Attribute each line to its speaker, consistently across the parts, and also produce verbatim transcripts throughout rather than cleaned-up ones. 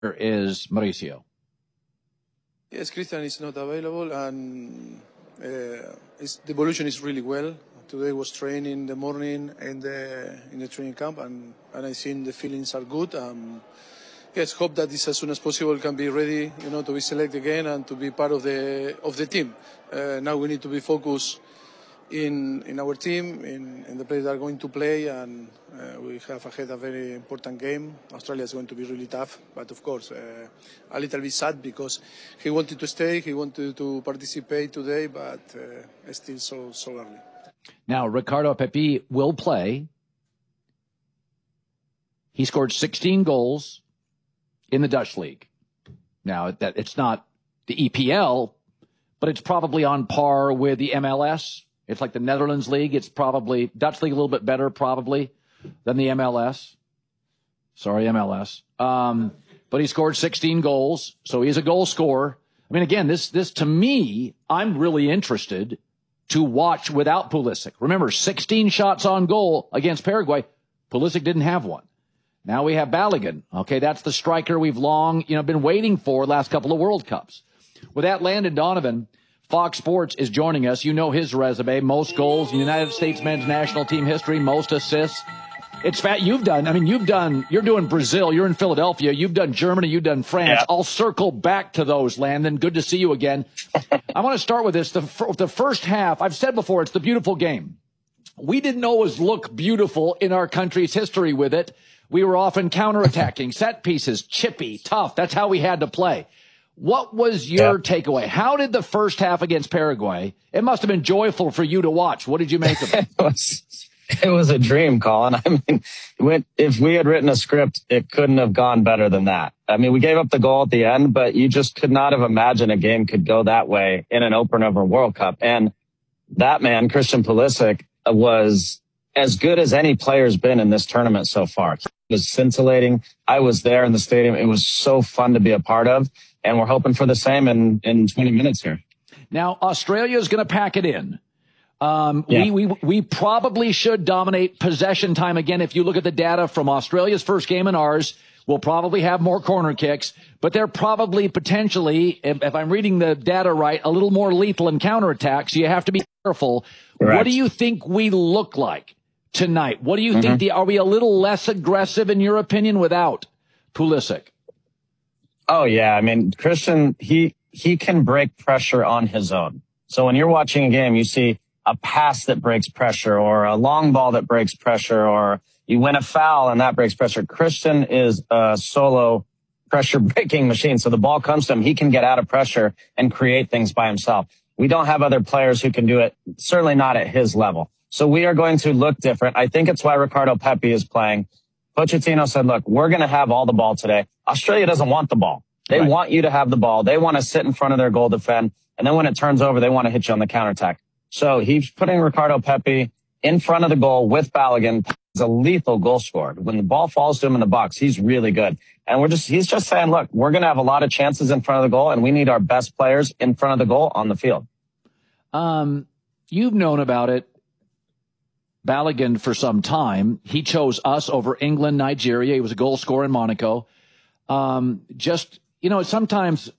Speaker 1: is Mauricio.
Speaker 2: Yes, Christian is not available, and uh, it's, the evolution is really well. Today was training in the morning in the in the training camp, and, and I think the feelings are good. Um, yes, hope that this as soon as possible can be ready, you know, to be selected again and to be part of the of the team. Uh, now we need to be focused in in our team, in, in the players that are going to play, and uh, we have ahead a very important game. Australia is going to be really tough, but of course uh, a little bit sad because he wanted to stay, he wanted to participate today, but uh, still so so early.
Speaker 1: Now Ricardo Pepi will play. He scored sixteen goals in the Dutch league. Now that it's not the E P L, but it's probably on par with the M L S. It's like the Netherlands League. It's probably Dutch League a little bit better, probably, than the M L S. Sorry, M L S. Um, but he scored sixteen goals, so he's a goal scorer. I mean, again, this this to me, I'm really interested to watch without Pulisic. Remember, sixteen shots on goal against Paraguay. Pulisic didn't have one. Now we have Balogun. Okay, that's the striker we've long, you know, been waiting for last couple of World Cups. With that, Landon Donovan, Fox Sports, is joining us. You know his resume. Most goals in United States men's national team history, most assists. It's fat. You've done, I mean, you've done, you're doing Brazil. You're in Philadelphia. You've done Germany. You've done France. Yeah. I'll circle back to those, Landon. Good to see you again. I want to start with this. The, the first half, I've said before, it's the beautiful game. We didn't always look beautiful in our country's history with it. We were often counterattacking, set pieces, chippy, tough. That's how we had to play. What was your yep. takeaway? How did the first half against Paraguay? It must have been joyful for you to watch. What did you make of it?
Speaker 3: it, was, it was a dream, Colin. I mean, if we had written a script, it couldn't have gone better than that. I mean, we gave up the goal at the end, but you just could not have imagined a game could go that way in an opener of a World Cup. And that man, Christian Pulisic, was as good as any player's been in this tournament so far. He was scintillating. I was there in the stadium. It was so fun to be a part of. And we're hoping for the same in, in twenty minutes here.
Speaker 1: Now, Australia is going to pack it in. Um,
Speaker 3: yeah.
Speaker 1: we, we, we probably should dominate possession time again. If you look at the data from Australia's first game and ours, we'll probably have more corner kicks, but they're probably potentially, if, if I'm reading the data right, a little more lethal in counterattacks. So you have to be careful.
Speaker 3: Correct.
Speaker 1: What do you think we look like tonight? What do you mm-hmm. think? The, are we a little less aggressive, in your opinion, without Pulisic?
Speaker 3: Oh, yeah. I mean, Christian, he he can break pressure on his own. So when you're watching a game, you see a pass that breaks pressure or a long ball that breaks pressure or you win a foul and that breaks pressure. Christian is a solo pressure breaking machine. So the ball comes to him. He can get out of pressure and create things by himself. We don't have other players who can do it, certainly not at his level. So we are going to look different. I think it's why Ricardo Pepi is playing. Pochettino said, look, we're going to have all the ball today. Australia doesn't want the ball. They right. want you to have the ball. They want to sit in front of their goal, defend. And then when it turns over, they want to hit you on the counterattack. So he's putting Ricardo Pepi in front of the goal with Balogun. He's a lethal goal scorer. When the ball falls to him in the box, he's really good. And we're just, he's just saying, look, we're going to have a lot of chances in front of the goal and we need our best players in front of the goal on the field.
Speaker 1: Um, you've known about it, Balogun, for some time. He chose us over England, Nigeria. He was a goal scorer in Monaco. Um, just, you know, sometimes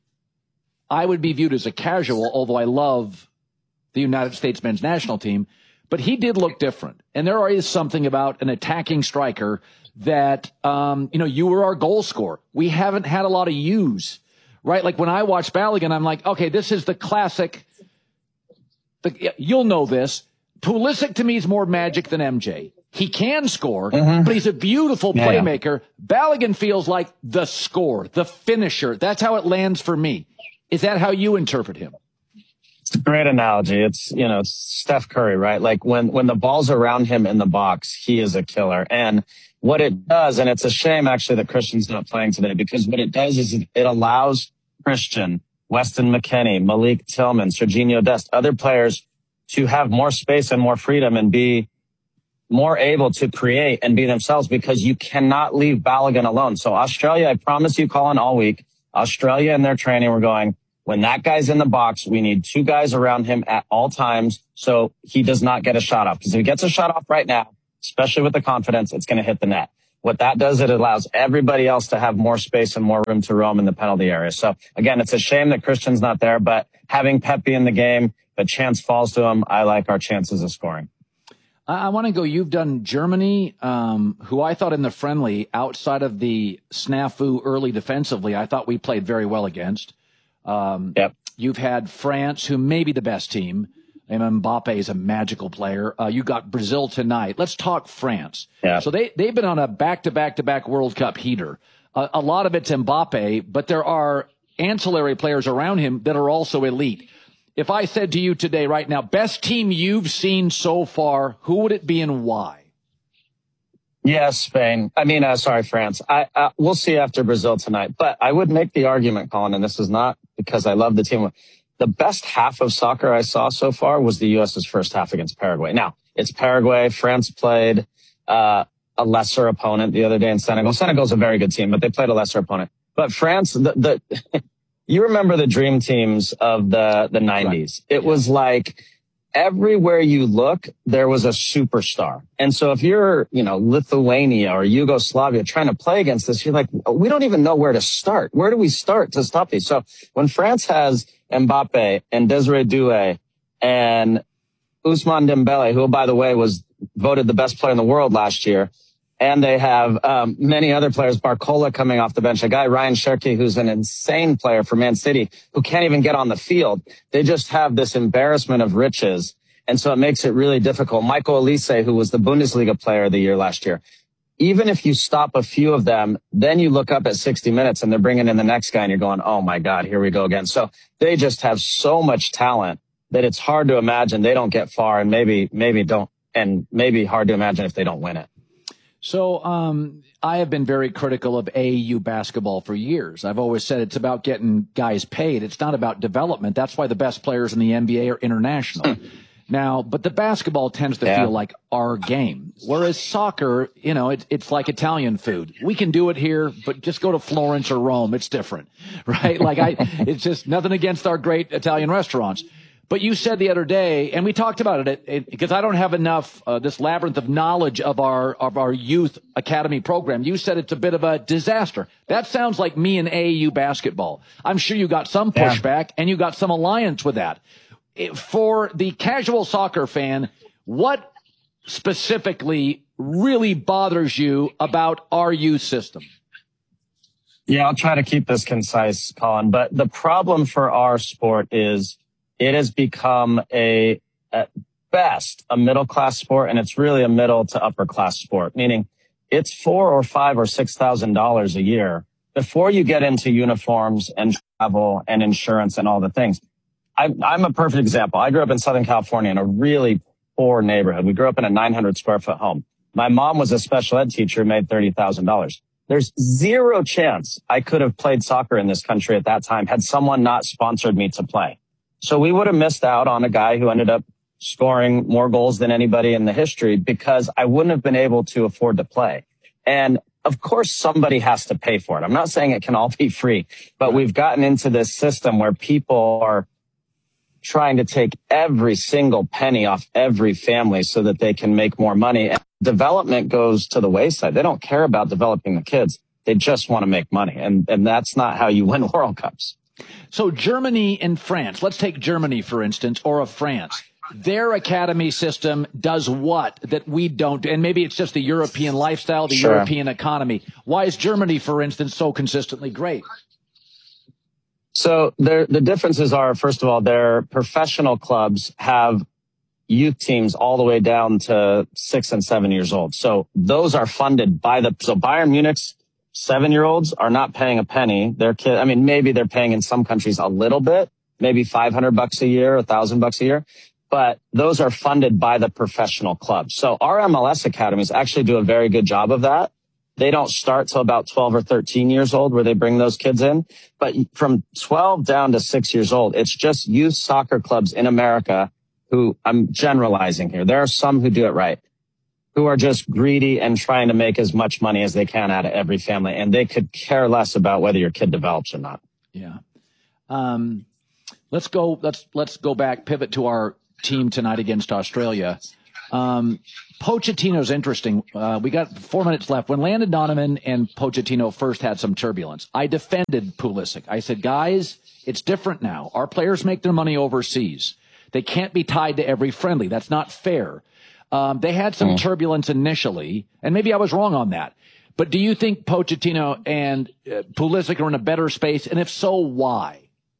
Speaker 1: I would be viewed as a casual, although I love the United States men's national team, but he did look different. And there is something about an attacking striker that, um, you know, you were our goal scorer. We haven't had a lot of use, right? Like when I watch Balogun, I'm like, okay, this is the classic. The, you'll know this. Pulisic to me is more magic than M J. He can score, mm-hmm. but he's a beautiful yeah, playmaker. Yeah. Balogun feels like the scorer, the finisher. That's how it lands for me. Is that how you interpret him?
Speaker 3: It's a great analogy. It's, you know, Steph Curry, right? Like when, when the ball's around him in the box, he is a killer. And what it does, and it's a shame actually that Christian's not playing today, because what it does is it, it allows Christian, Weston McKennie, Malik Tillman, Serginho Dest, other players to have more space and more freedom and be more able to create and be themselves, because you cannot leave Balogun alone. So Australia, I promise you, Colin, all week, Australia in their training, we're going, when that guy's in the box, we need two guys around him at all times so he does not get a shot off. Because if he gets a shot off right now, especially with the confidence, it's going to hit the net. What that does, it allows everybody else to have more space and more room to roam in the penalty area. So again, it's a shame that Christian's not there, but having Pepe in the game, the chance falls to him. I like our chances of scoring.
Speaker 1: I want to go. You've done Germany, um, who I thought in the friendly, outside of the snafu early defensively, I thought we played very well against. Um,
Speaker 3: yep.
Speaker 1: You've had France, who may be the best team. And Mbappe is a magical player. Uh, you got Brazil tonight. Let's talk France.
Speaker 3: Yeah.
Speaker 1: So they, they've been on a back-to-back-to-back World Cup heater. Uh, a lot of it's Mbappe, but there are ancillary players around him that are also elite. If I said to you today, right now, best team you've seen so far, who would it be and why?
Speaker 3: Yes, Spain. I mean, uh, sorry, France. I, uh, we'll see after Brazil tonight. But I would make the argument, Colin, and this is not because I love the team. The best half of soccer I saw so far was the U S's first half against Paraguay. Now, it's Paraguay. France played uh, a lesser opponent the other day in Senegal. Senegal's a very good team, but they played a lesser opponent. But France, the, the you remember the dream teams of the, the nineties. Right. It yeah. was like everywhere you look, there was a superstar. And so if you're, you know, Lithuania or Yugoslavia trying to play against this, you're like, we don't even know where to start. Where do we start to stop these? So when France has Mbappe and Desiree Doué and Ousmane Dembele, who, by the way, was voted the best player in the world last year, and they have um, many other players, Barcola coming off the bench, a guy, Ryan Cherki, who's an insane player for Man City, who can't even get on the field. They just have this embarrassment of riches. And so it makes it really difficult. Michael Olise, who was the Bundesliga player of the year last year. Even if you stop a few of them, then you look up at sixty minutes and they're bringing in the next guy and you're going, oh my God, here we go again. So they just have so much talent that it's hard to imagine they don't get far, and maybe, maybe don't, and maybe hard to imagine if they don't win it.
Speaker 1: So um, I have been very critical of A A U basketball for years. I've always said it's about getting guys paid. It's not about development. That's why the best players in the N B A are international. Now, but the basketball tends to yeah. feel like our game, whereas soccer, you know, it, it's like Italian food. We can do it here, but just go to Florence or Rome. It's different, right? Like I, it's just nothing against our great Italian restaurants. But you said the other day, and we talked about it, it, it because I don't have enough, uh, this labyrinth of knowledge of our, of our youth academy program. You said it's a bit of a disaster. That sounds like me and A A U basketball. I'm sure you got some pushback yeah. and you got some alliance with that. For the casual soccer fan, what specifically really bothers you about our youth system?
Speaker 3: Yeah, I'll try to keep this concise, Colin. But the problem for our sport is it has become a, at best, a middle-class sport, and it's really a middle to upper-class sport, meaning it's four or five or six thousand dollars a year before you get into uniforms and travel and insurance and all the things. I, I'm a perfect example. I grew up in Southern California in a really poor neighborhood. We grew up in a nine hundred square foot home. My mom was a special ed teacher who made thirty thousand dollars. There's zero chance I could have played soccer in this country at that time had someone not sponsored me to play. So we would have missed out on a guy who ended up scoring more goals than anybody in the history because I wouldn't have been able to afford to play. And of course, somebody has to pay for it. I'm not saying it can all be free, but we've gotten into this system where people are trying to take every single penny off every family so that they can make more money. And development goes to the wayside. They don't care about developing the kids. They just want to make money. And, and that's not how you win World Cups.
Speaker 1: So Germany and France, let's take Germany, for instance, or of France. Their academy system does what that we don't do? And maybe it's just the European lifestyle, the
Speaker 3: sure.
Speaker 1: European economy. Why is Germany, for instance, so consistently great?
Speaker 3: So the differences are, first of all, their professional clubs have youth teams all the way down to six and seven years old. So those are funded by the, so Bayern Munich's seven-year-olds are not paying a penny. Their kid, I mean, maybe they're paying in some countries a little bit, maybe five hundred bucks a year, a thousand bucks a year, but those are funded by the professional clubs. So our M L S academies actually do a very good job of that. They don't start till about twelve or thirteen years old where they bring those kids in. But from twelve down to six years old, it's just youth soccer clubs in America who, I'm generalizing here. There are some who do it right, who are just greedy and trying to make as much money as they can out of every family. And they could care less about whether your kid develops or not.
Speaker 1: Yeah. Um, let's go, let's, let's go back, pivot to our team tonight against Australia. Um, Pochettino's interesting. Uh, we got four minutes left. When Landon Donovan and Pochettino first had some turbulence, I defended Pulisic. I said, guys, it's different now. Our players make their money overseas. They can't be tied to every friendly. That's not fair. Um, they had some mm. turbulence initially, and maybe I was wrong on that. But do you think Pochettino and uh, Pulisic are in a better space? And if so, why?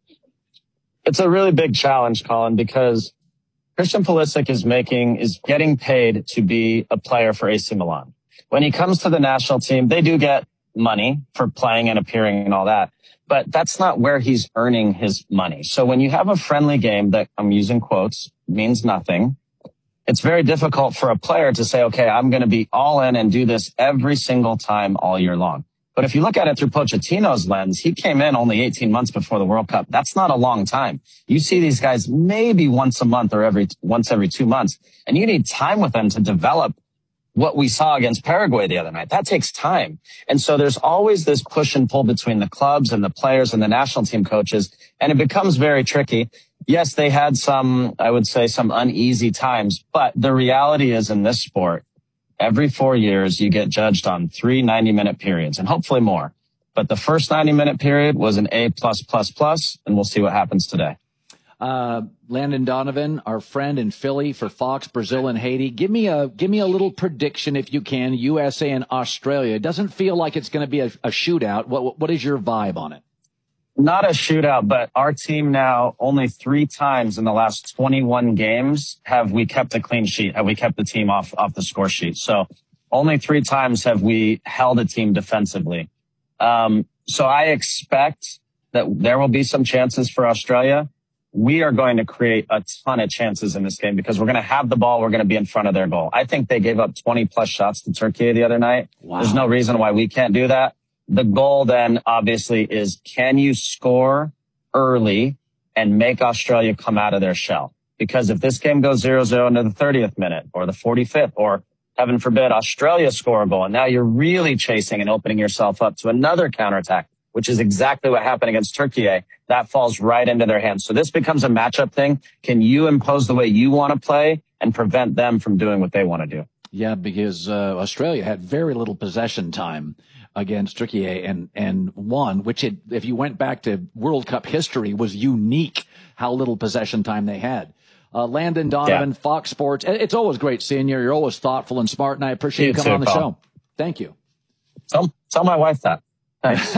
Speaker 3: It's a really big challenge, Colin, because Christian Pulisic is making, is getting paid to be a player for A C Milan. When he comes to the national team, they do get money for playing and appearing and all that, but that's not where he's earning his money. So when you have a friendly game that, I'm using quotes, means nothing, it's very difficult for a player to say, okay, I'm going to be all in and do this every single time all year long. But if you look at it through Pochettino's lens, he came in only eighteen months before the World Cup. That's not a long time. You see these guys maybe once a month or every once every two months, and you need time with them to develop what we saw against Paraguay the other night. That takes time. And so there's always this push and pull between the clubs and the players and the national team coaches, and it becomes very tricky. Yes, they had some, I would say, some uneasy times, but the reality is in this sport, every four years, you get judged on three ninety-minute periods, and hopefully more. But the first ninety-minute period was an A plus plus plus, and we'll see what happens today.
Speaker 1: Uh, Landon Donovan, our friend in Philly for Fox, Brazil and Haiti. Give me a give me a little prediction, if you can. U S A and Australia. It doesn't feel like it's going to be a, a shootout. What what is your vibe on it?
Speaker 3: Not a shootout, but our team now, only three times in the last twenty-one games have we kept a clean sheet, have we kept the team off, off the score sheet. So only three times have we held a team defensively. Um, so I expect that there will be some chances for Australia. We are going to create a ton of chances in this game because we're going to have the ball. We're going to be in front of their goal. I think they gave up twenty plus shots to Turkey the other night. Wow. There's no reason why we can't do that. The goal then obviously is, can you score early and make Australia come out of their shell? Because if this game goes zero zero into the thirtieth minute or the forty-fifth, or heaven forbid, Australia score a goal, and now you're really chasing and opening yourself up to another counterattack, which is exactly what happened against Turkey. That falls right into their hands. So this becomes a matchup thing. Can you impose the way you want to play and prevent them from doing what they want to do?
Speaker 1: Yeah, because uh, Australia had very little possession time against Turkey and and won, which it, if you went back to World Cup history, was unique how little possession time they had. Uh, Landon Donovan, yeah. Fox Sports. It's always great seeing you. You're always thoughtful and smart, and I appreciate you, you coming too, on the Paul. show. Thank you.
Speaker 3: Tell, tell my wife that. Thanks.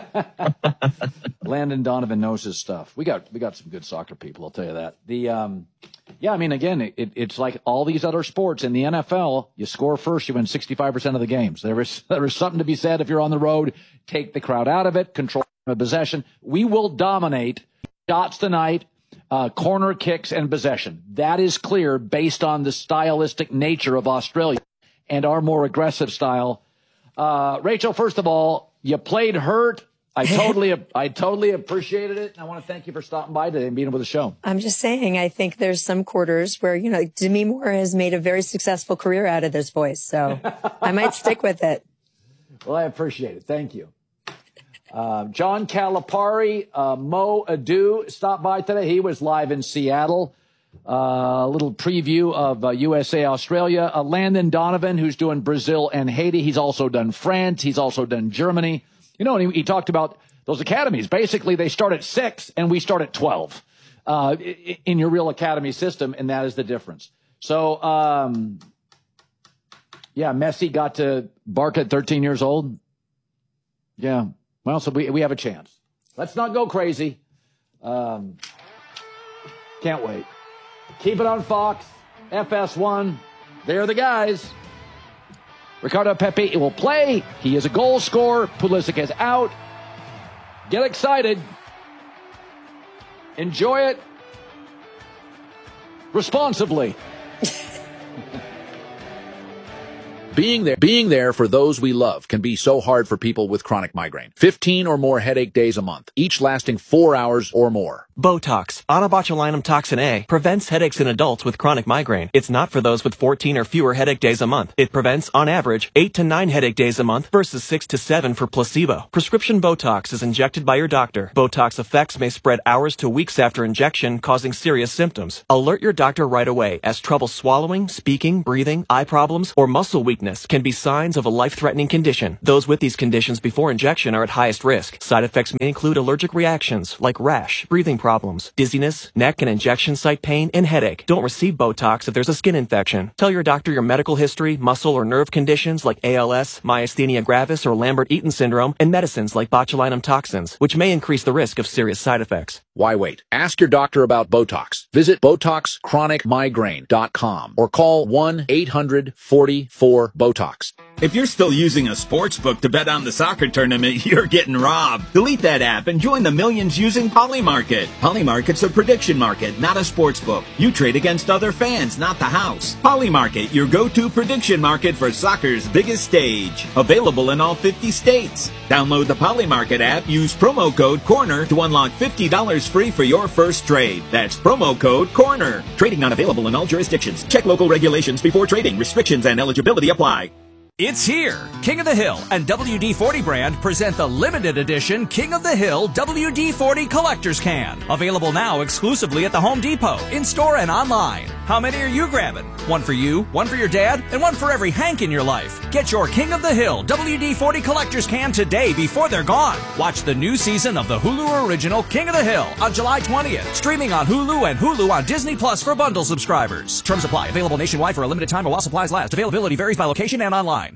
Speaker 1: Landon Donovan knows his stuff. We got we got some good soccer people, I'll tell you that. The um, yeah, I mean, again, it, it's like all these other sports. In the N F L, you score first, you win sixty-five percent of the games. There is there is something to be said if you're on the road. Take the crowd out of it, control the possession. We will dominate shots tonight, uh, corner kicks, and possession. That is clear based on the stylistic nature of Australia and our more aggressive style. Uh, Rachel, first of all, you played hurt. I totally, I totally appreciated it. And I want to thank you for stopping by today and being with the show.
Speaker 4: I'm just saying, I think there's some quarters where, you know, Demi Moore has made a very successful career out of this voice. So I might stick with it.
Speaker 1: Well, I appreciate it. Thank you. Uh, John Calipari, uh, Mo Adu stopped by today. He was live in Seattle. Uh, a little preview of uh, U S A, Australia. Uh, Landon Donovan, who's doing Brazil and Haiti. He's also done France. He's also done Germany. You know, and he, he talked about those academies. Basically, they start at six and we start at twelve uh, in your real academy system, and that is the difference. So, um, yeah, Messi got to bark at thirteen years old. Yeah, well, so we, we have a chance. Let's not go crazy. Um, can't wait. Keep it on Fox, F S one. They're the guys. Ricardo Pepi will play. He is a goal scorer. Pulisic is out. Get excited. Enjoy it responsibly.
Speaker 5: Being there, being there for those we love can be so hard for people with chronic migraine. fifteen or more headache days a month, each lasting four hours or more.
Speaker 6: Botox, onabotulinum toxin A, prevents headaches in adults with chronic migraine. It's not for those with fourteen or fewer headache days a month. It prevents, on average, eight to nine headache days a month versus six to seven for placebo. Prescription Botox is injected by your doctor. Botox effects may spread hours to weeks after injection, causing serious symptoms. Alert your doctor right away, as trouble swallowing, speaking, breathing, eye problems, or muscle weakness can be signs of a life-threatening condition. Those with these conditions before injection are at highest risk. Side effects may include allergic reactions like rash, breathing problems, dizziness, neck and injection site pain, and headache. Don't receive Botox if there's a skin infection. Tell your doctor your medical history, muscle or nerve conditions like A L S, myasthenia gravis, or Lambert-Eaton syndrome, and medicines like botulinum toxins, which may increase the risk of serious side effects.
Speaker 5: Why wait? Ask your doctor about Botox. Visit Botox Chronic Migraine dot com or call one eight hundred forty-four BOTOX.
Speaker 7: If you're still using a sports book to bet on the soccer tournament, you're getting robbed. Delete that app and join the millions using Polymarket. Polymarket's a prediction market, not a sports book. You trade against other fans, not the house. Polymarket, your go-to prediction market for soccer's biggest stage. Available in all fifty states. Download the Polymarket app, use promo code CORNER to unlock fifty dollars free for your first trade. That's promo code CORNER. Trading not available in all jurisdictions. Check local regulations before trading. Restrictions and eligibility apply.
Speaker 8: It's here! King of the Hill and W D forty brand present the limited edition King of the Hill W D forty Collector's Can. Available now exclusively at the Home Depot, in-store and online. How many are you grabbing? One for you, one for your dad, and one for every Hank in your life. Get your King of the Hill W D forty Collector's Can today before they're gone. Watch the new season of the Hulu original King of the Hill on July twentieth. Streaming on Hulu and Hulu on Disney Plus for bundle subscribers. Terms apply. Available nationwide for a limited time while supplies last. Availability varies by location and online.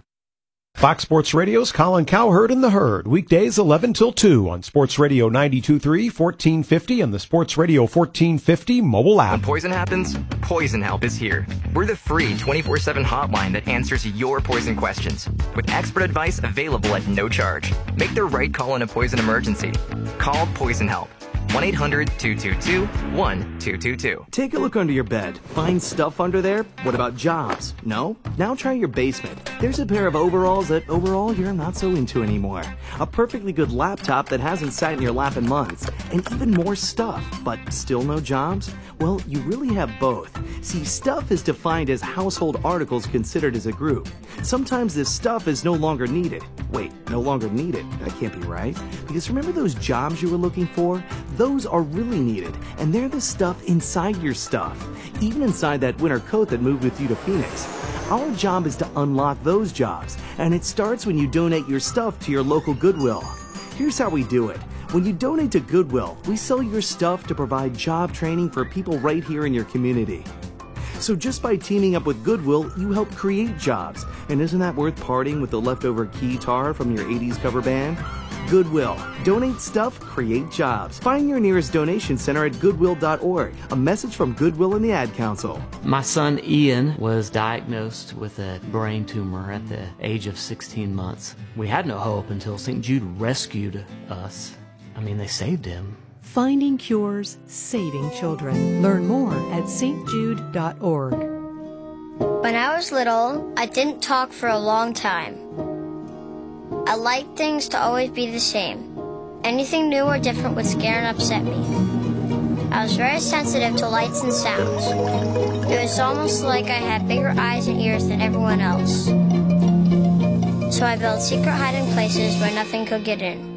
Speaker 9: Fox Sports Radio's Colin Cowherd and the Herd, weekdays eleven till two on Sports Radio ninety-two point three, fourteen fifty, and the Sports Radio fourteen fifty mobile app.
Speaker 10: When poison happens, Poison Help is here. We're the free twenty-four seven hotline that answers your poison questions, with expert advice available at no charge. Make the right call in a poison emergency. Call Poison Help. one eight hundred, two two two, one two two two.
Speaker 11: Take a look under your bed. Find stuff under there? What about jobs? No? Now try your basement. There's a pair of overalls that overall you're not so into anymore. A perfectly good laptop that hasn't sat in your lap in months. And even more stuff, but still no jobs? Well, you really have both. See, stuff is defined as household articles considered as a group. Sometimes this stuff is no longer needed. Wait, no longer needed? That can't be right. Because remember those jobs you were looking for? Those are really needed, and they're the stuff inside your stuff. Even inside that winter coat that moved with you to Phoenix. Our job is to unlock those jobs, and it starts when you donate your stuff to your local Goodwill. Here's how we do it. When you donate to Goodwill, we sell your stuff to provide job training for people right here in your community. So just by teaming up with Goodwill, you help create jobs. And isn't that worth parting with the leftover keytar from your eighties cover band? Goodwill. Donate stuff, create jobs. Find your nearest donation center at goodwill dot org. A message from Goodwill and the Ad Council.
Speaker 12: My son Ian was diagnosed with a brain tumor at the age of sixteen months. We had no hope until Saint Jude rescued us. I mean, they saved him.
Speaker 13: Finding cures, saving children. Learn more at s t jude dot org.
Speaker 14: When I was little, I didn't talk for a long time. I liked things to always be the same. Anything new or different would scare and upset me. I was very sensitive to lights and sounds. It was almost like I had bigger eyes and ears than everyone else. So I built secret hiding places where nothing could get in.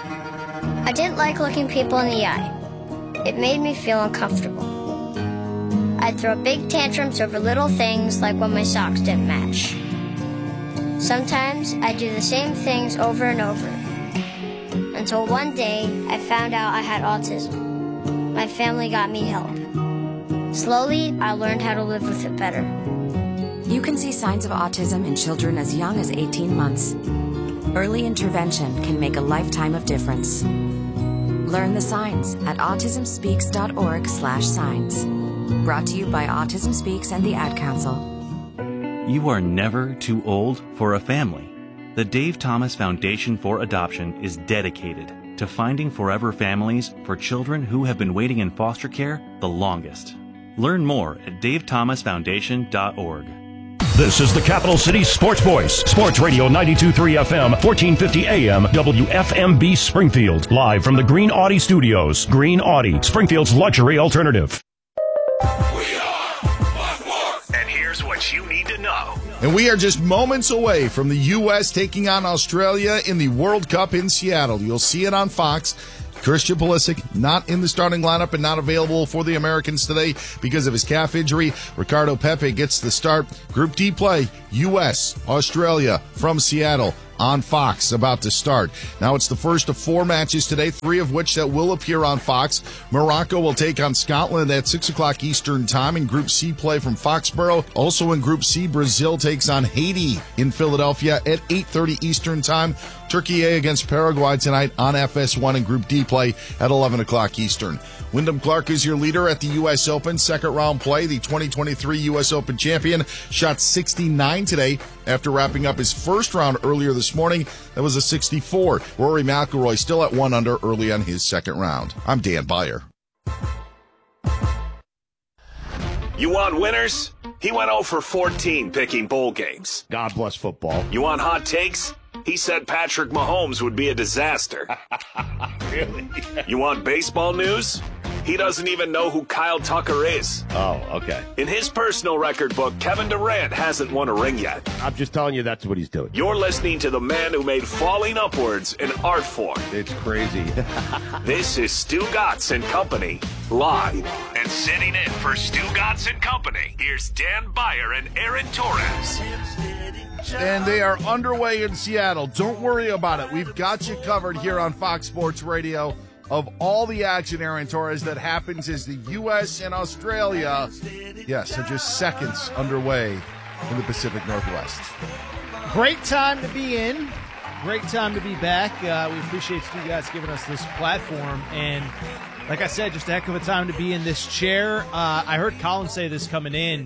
Speaker 14: I didn't like looking people in the eye. It made me feel uncomfortable. I'd throw big tantrums over little things like when my socks didn't match. Sometimes I'd do the same things over and over. Until one day, I found out I had autism. My family got me help. Slowly, I learned how to live with it better.
Speaker 15: You can see signs of autism in children as young as eighteen months. Early intervention can make a lifetime of difference. Learn the signs at autism speaks dot org slash signs. Brought to you by Autism Speaks and the Ad Council.
Speaker 16: You are never too old for a family. The Dave Thomas Foundation for Adoption is dedicated to finding forever families for children who have been waiting in foster care the longest. Learn more at dave thomas foundation dot org.
Speaker 17: This is the Capital City Sports Voice, Sports Radio ninety-two point three F M, fourteen fifty A M, W F M B Springfield. Live from the Green Audi Studios. Green Audi, Springfield's luxury alternative.
Speaker 18: And here's what you need to know.
Speaker 19: And we are just moments away from the U S taking on Australia in the World Cup in Seattle. You'll see it on Fox. Christian Pulisic not in the starting lineup and not available for the Americans today because of his calf injury. Ricardo Pepe gets the start. Group D play, U S, Australia from Seattle on Fox about to start. Now it's the first of four matches today, three of which that will appear on Fox. Morocco will take on Scotland at six o'clock Eastern time in Group C play from Foxborough. Also in Group C, Brazil takes on Haiti in Philadelphia at eight thirty Eastern time. Turkey A against Paraguay tonight on F S one in Group D play at eleven o'clock Eastern. Wyndham Clark is your leader at the U S Open. Second round play, the twenty twenty-three U S Open champion shot sixty-nine today after wrapping up his first round earlier this morning. That was a sixty-four. Rory McIlroy still at one under early on his second round. I'm Dan Beyer.
Speaker 18: You want winners? He went oh for fourteen picking bowl games.
Speaker 20: God bless football.
Speaker 18: You want hot takes? He said Patrick Mahomes would be a disaster.
Speaker 20: Really?
Speaker 18: You want baseball news? He doesn't even know who Kyle Tucker is.
Speaker 20: Oh, okay.
Speaker 18: In his personal record book, Kevin Durant hasn't won a ring yet.
Speaker 20: I'm just telling you that's what he's doing.
Speaker 18: You're listening to the man who made falling upwards an art form.
Speaker 20: It's crazy.
Speaker 18: This is Stu Gatz and Company, live. And sitting in for Stu Gatz and Company, here's Dan Beyer and Aaron Torres.
Speaker 19: And they are underway in Seattle. Don't worry about it. We've got you covered here on Fox Sports Radio of all the action, Aaron Torres, that happens as the U S and Australia, yes, are just seconds underway in the Pacific Northwest.
Speaker 21: Great time to be in. Great time to be back. Uh, we appreciate you guys giving us this platform. And like I said, just a heck of a time to be in this chair. Uh, I heard Colin say this coming in.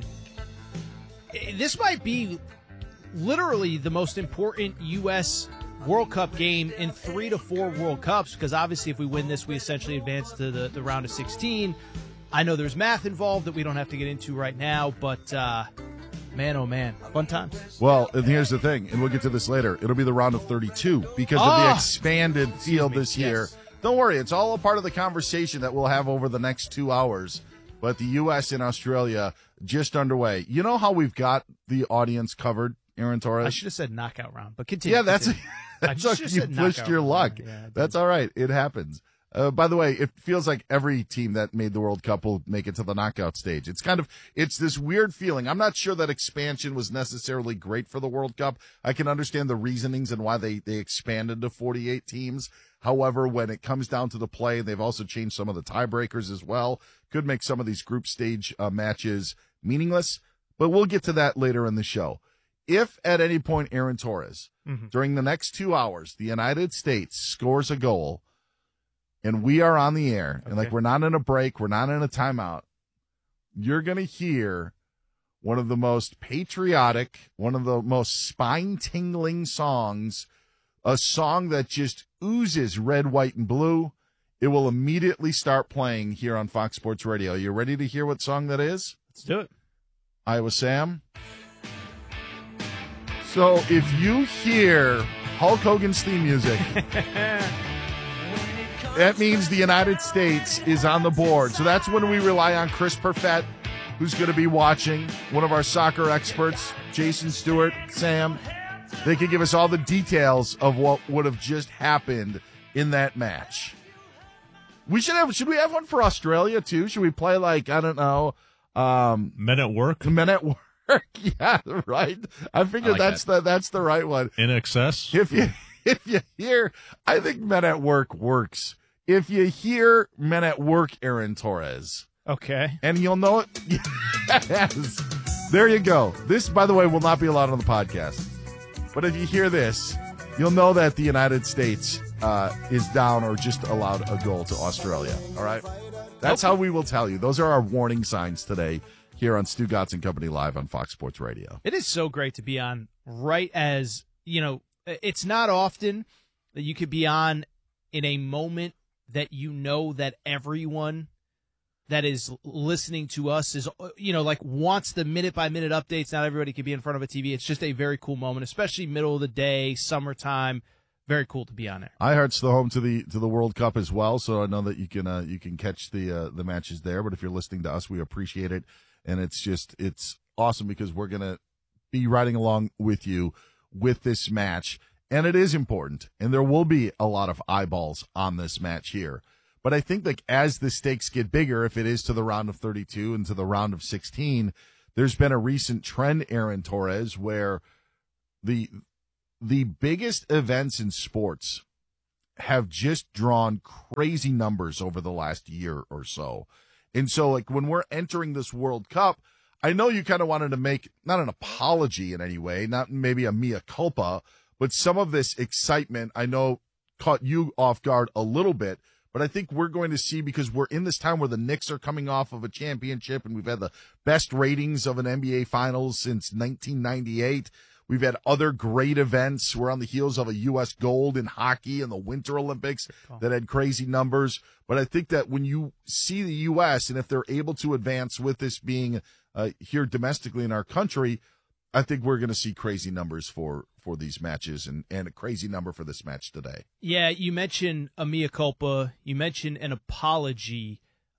Speaker 21: This might be literally the most important U S World Cup game in three to four World Cups, because obviously if we win this, we essentially advance to the, the round of sixteen. I know there's math involved that we don't have to get into right now, but uh, man, oh man, fun times.
Speaker 19: Well, and here's the thing, and we'll get to this later. It'll be the round of thirty-two because
Speaker 21: oh,
Speaker 19: of the expanded field
Speaker 21: me,
Speaker 19: this year.
Speaker 21: yes.
Speaker 19: Don't worry, it's all a part of the conversation that we'll have over the next two hours. But the U S and Australia just underway. You know how we've got the audience covered, Aaron Torres?
Speaker 21: I should have said knockout round, but continue.
Speaker 19: Yeah, that's
Speaker 21: continue.
Speaker 19: that's
Speaker 21: I
Speaker 19: like
Speaker 21: just
Speaker 19: you
Speaker 21: said
Speaker 19: pushed
Speaker 21: knockout
Speaker 19: your
Speaker 21: round.
Speaker 19: luck.
Speaker 21: Yeah,
Speaker 19: That's all right. It happens. Uh, by the way, it feels like every team that made the World Cup will make it to the knockout stage. It's kind of, it's this weird feeling. I'm not sure that expansion was necessarily great for the World Cup. I can understand the reasonings and why they, they expanded to forty-eight teams. However, when it comes down to the play, they've also changed some of the tiebreakers as well. Could make some of these group stage uh, matches meaningless, but we'll get to that later in the show. If at any point, Aaron Torres,
Speaker 21: mm-hmm.
Speaker 19: during the next two hours, the United States scores a goal and we are on the air, okay. and like we're not in a break, we're not in a timeout, you're going to hear one of the most patriotic, one of the most spine-tingling songs, a song that just oozes red, white, and blue. It will immediately start playing here on Fox Sports Radio. You ready to hear what song that is?
Speaker 21: Let's do it.
Speaker 19: Iowa Sam. So if you hear Hulk Hogan's theme music, that means the United States is on the board. So that's when we rely on Chris Perfett, who's going to be watching, one of our soccer experts, Jason Stewart, Sam. They can give us all the details of what would have just happened in that match. We should have, should we have one for Australia too? Should we play like, I don't know, um,
Speaker 22: Men at Work?
Speaker 19: Men at Work. Yeah, right. I figured I like that's that. the that's the right one.
Speaker 22: In Excess.
Speaker 19: If you if you hear, I think Men at Work works. If you hear Men at Work, Aaron Torres,
Speaker 21: okay,
Speaker 19: and you'll know it. Yes, there you go. This, by the way, will not be allowed on the podcast. But if you hear this, you'll know that the United States uh, is down or just allowed a goal to Australia. All right, that's okay. How we will tell you. Those are our warning signs today. Here on Stu Gatz and Company live on Fox Sports Radio.
Speaker 21: It is so great to be on right as, you know, it's not often that you could be on in a moment that you know that everyone that is listening to us is, you know, like wants the minute by minute updates. Not everybody can be in front of a T V. It's just a very cool moment, especially middle of the day, summertime. Very cool to be on there.
Speaker 19: iHeart's the home to the to the World Cup as well, so I know that you can uh, you can catch the uh, the matches there. But if you're listening to us, we appreciate it, and it's just it's awesome because we're gonna be riding along with you with this match, and it is important, and there will be a lot of eyeballs on this match here. But I think like as the stakes get bigger, if it is to the round of thirty-two and to the round of sixteen, there's been a recent trend, Aaron Torres, where the the biggest events in sports have just drawn crazy numbers over the last year or so. And so, like, when we're entering this World Cup, I know you kind of wanted to make not an apology in any way, not maybe a mea culpa, but some of this excitement, I know, caught you off guard a little bit. But I think we're going to see, because we're in this time where the Knicks are coming off of a championship and we've had the best ratings of an N B A Finals since nineteen ninety-eight. We've had other great events. We're on the heels of a U S gold in hockey and the Winter Olympics that had crazy numbers. But I think that when you see the U S and if they're able to advance with this being uh, here domestically in our country, I think we're going to see crazy numbers for, for these matches and, and a crazy number for this match today.
Speaker 21: Yeah, you mentioned a mea culpa. You mentioned an apology.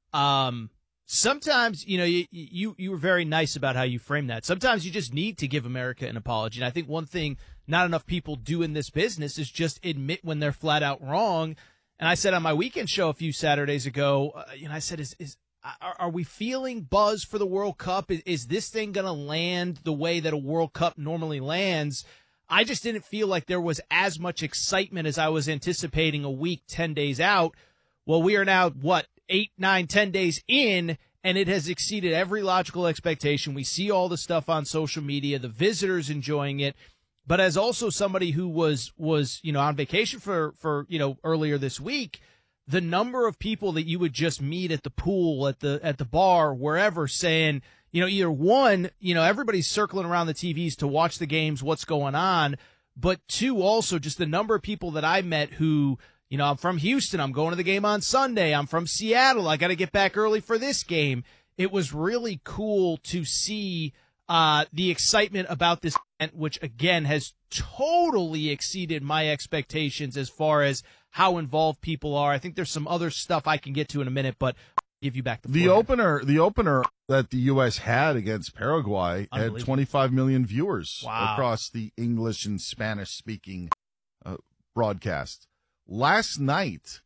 Speaker 21: Um, sometimes, you know, you, you you were very nice about how you framed that. Sometimes you just need to give America an apology. And I think one thing not enough people do in this business is just admit when they're flat out wrong. And I said on my weekend show a few Saturdays ago, uh, you know, I said, is is are, are we feeling buzz for the World Cup? Is, is this thing going to land the way that a World Cup normally lands? I just didn't feel like there was as much excitement as I was anticipating a week, ten days out. Well, we are now, what, eight, nine, ten days in, and it has exceeded every logical expectation. We see all the stuff on social media, the visitors enjoying it. But as also somebody who was, was, you know, on vacation for, for, you know, earlier this week, the number of people that you would just meet at the pool, at the, at the bar, wherever, saying, you know, either one, you know, everybody's circling around the T Vs to watch the games, what's going on. But two, also just the number of people that I met who, you know, I'm from Houston. I'm going to the game on Sunday. I'm from Seattle. I got to get back early for this game. It was really cool to see uh, the excitement about this event, which, again, has totally exceeded my expectations as far as how involved people are. I think there's some other stuff I can get to in a minute, but I'll give you back the floor.
Speaker 19: The opener, the opener that the U S had against Paraguay had twenty-five million viewers
Speaker 21: Wow.
Speaker 19: across the English and Spanish-speaking uh, broadcast. Last night,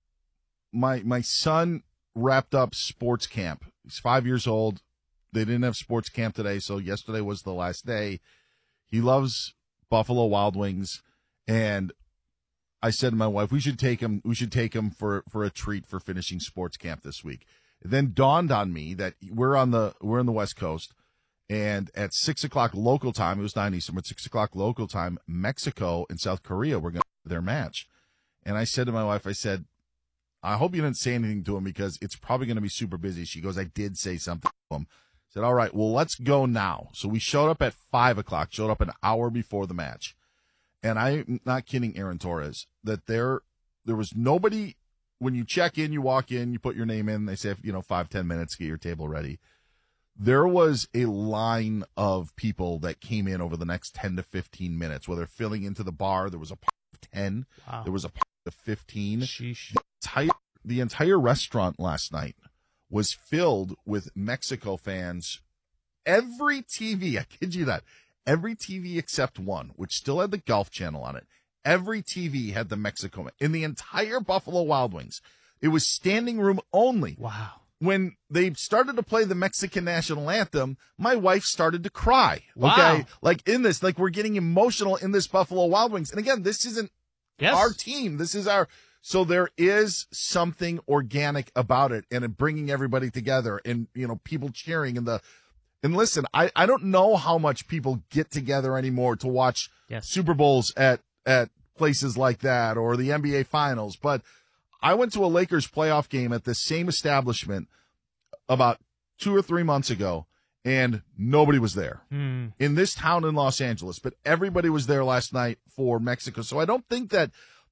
Speaker 19: my my son wrapped up sports camp. He's five years old. They didn't have sports camp today, so yesterday was the last day. He loves Buffalo Wild Wings, and I said to my wife, we should take him. We should take him for for a treat for finishing sports camp this week. It then dawned on me that we're on the we're on the West Coast, and at six o'clock local time, it was nine Eastern, but six o'clock local time, Mexico and South Korea were going to have their match. And I said to my wife, I said, I hope you didn't say anything to him because it's probably going to be super busy. She goes, I did say something to him. I said, all right, well, let's go now. So we showed up at five o'clock, showed up an hour before the match. And I'm not kidding, Aaron Torres, that there there was nobody. When you check in, you walk in, you put your name in. They say, you know, five, ten minutes, get your table ready. There was a line of people that came in over the next ten to fifteen minutes, where they're filling into the bar. There was a part of ten.
Speaker 21: Wow.
Speaker 19: There was a part of fifteen.
Speaker 21: Sheesh.
Speaker 19: The entire, the entire restaurant last night was filled with Mexico fans. Every T V, I kid you that, every T V except one, which still had the Golf Channel on it, every T V had the Mexico. In the entire Buffalo Wild Wings, it was standing room only.
Speaker 21: Wow.
Speaker 19: When they started to play the Mexican national anthem, my wife started to cry.
Speaker 21: Wow.
Speaker 19: Okay. Like in this, like we're getting emotional in this Buffalo Wild Wings. And again, this isn't
Speaker 21: Yes.
Speaker 19: our team. This is our, so there is something organic about it and it bringing everybody together and, you know, people cheering and the, and listen, I, I don't know how much people get together anymore to watch
Speaker 21: Yes.
Speaker 19: Super Bowls at, at places like that or the N B A Finals, but I went to a Lakers playoff game at the same establishment about two or three months ago, and nobody was there
Speaker 21: Hmm.
Speaker 19: in this town in Los Angeles, but everybody was there last night for Mexico. So I don't think that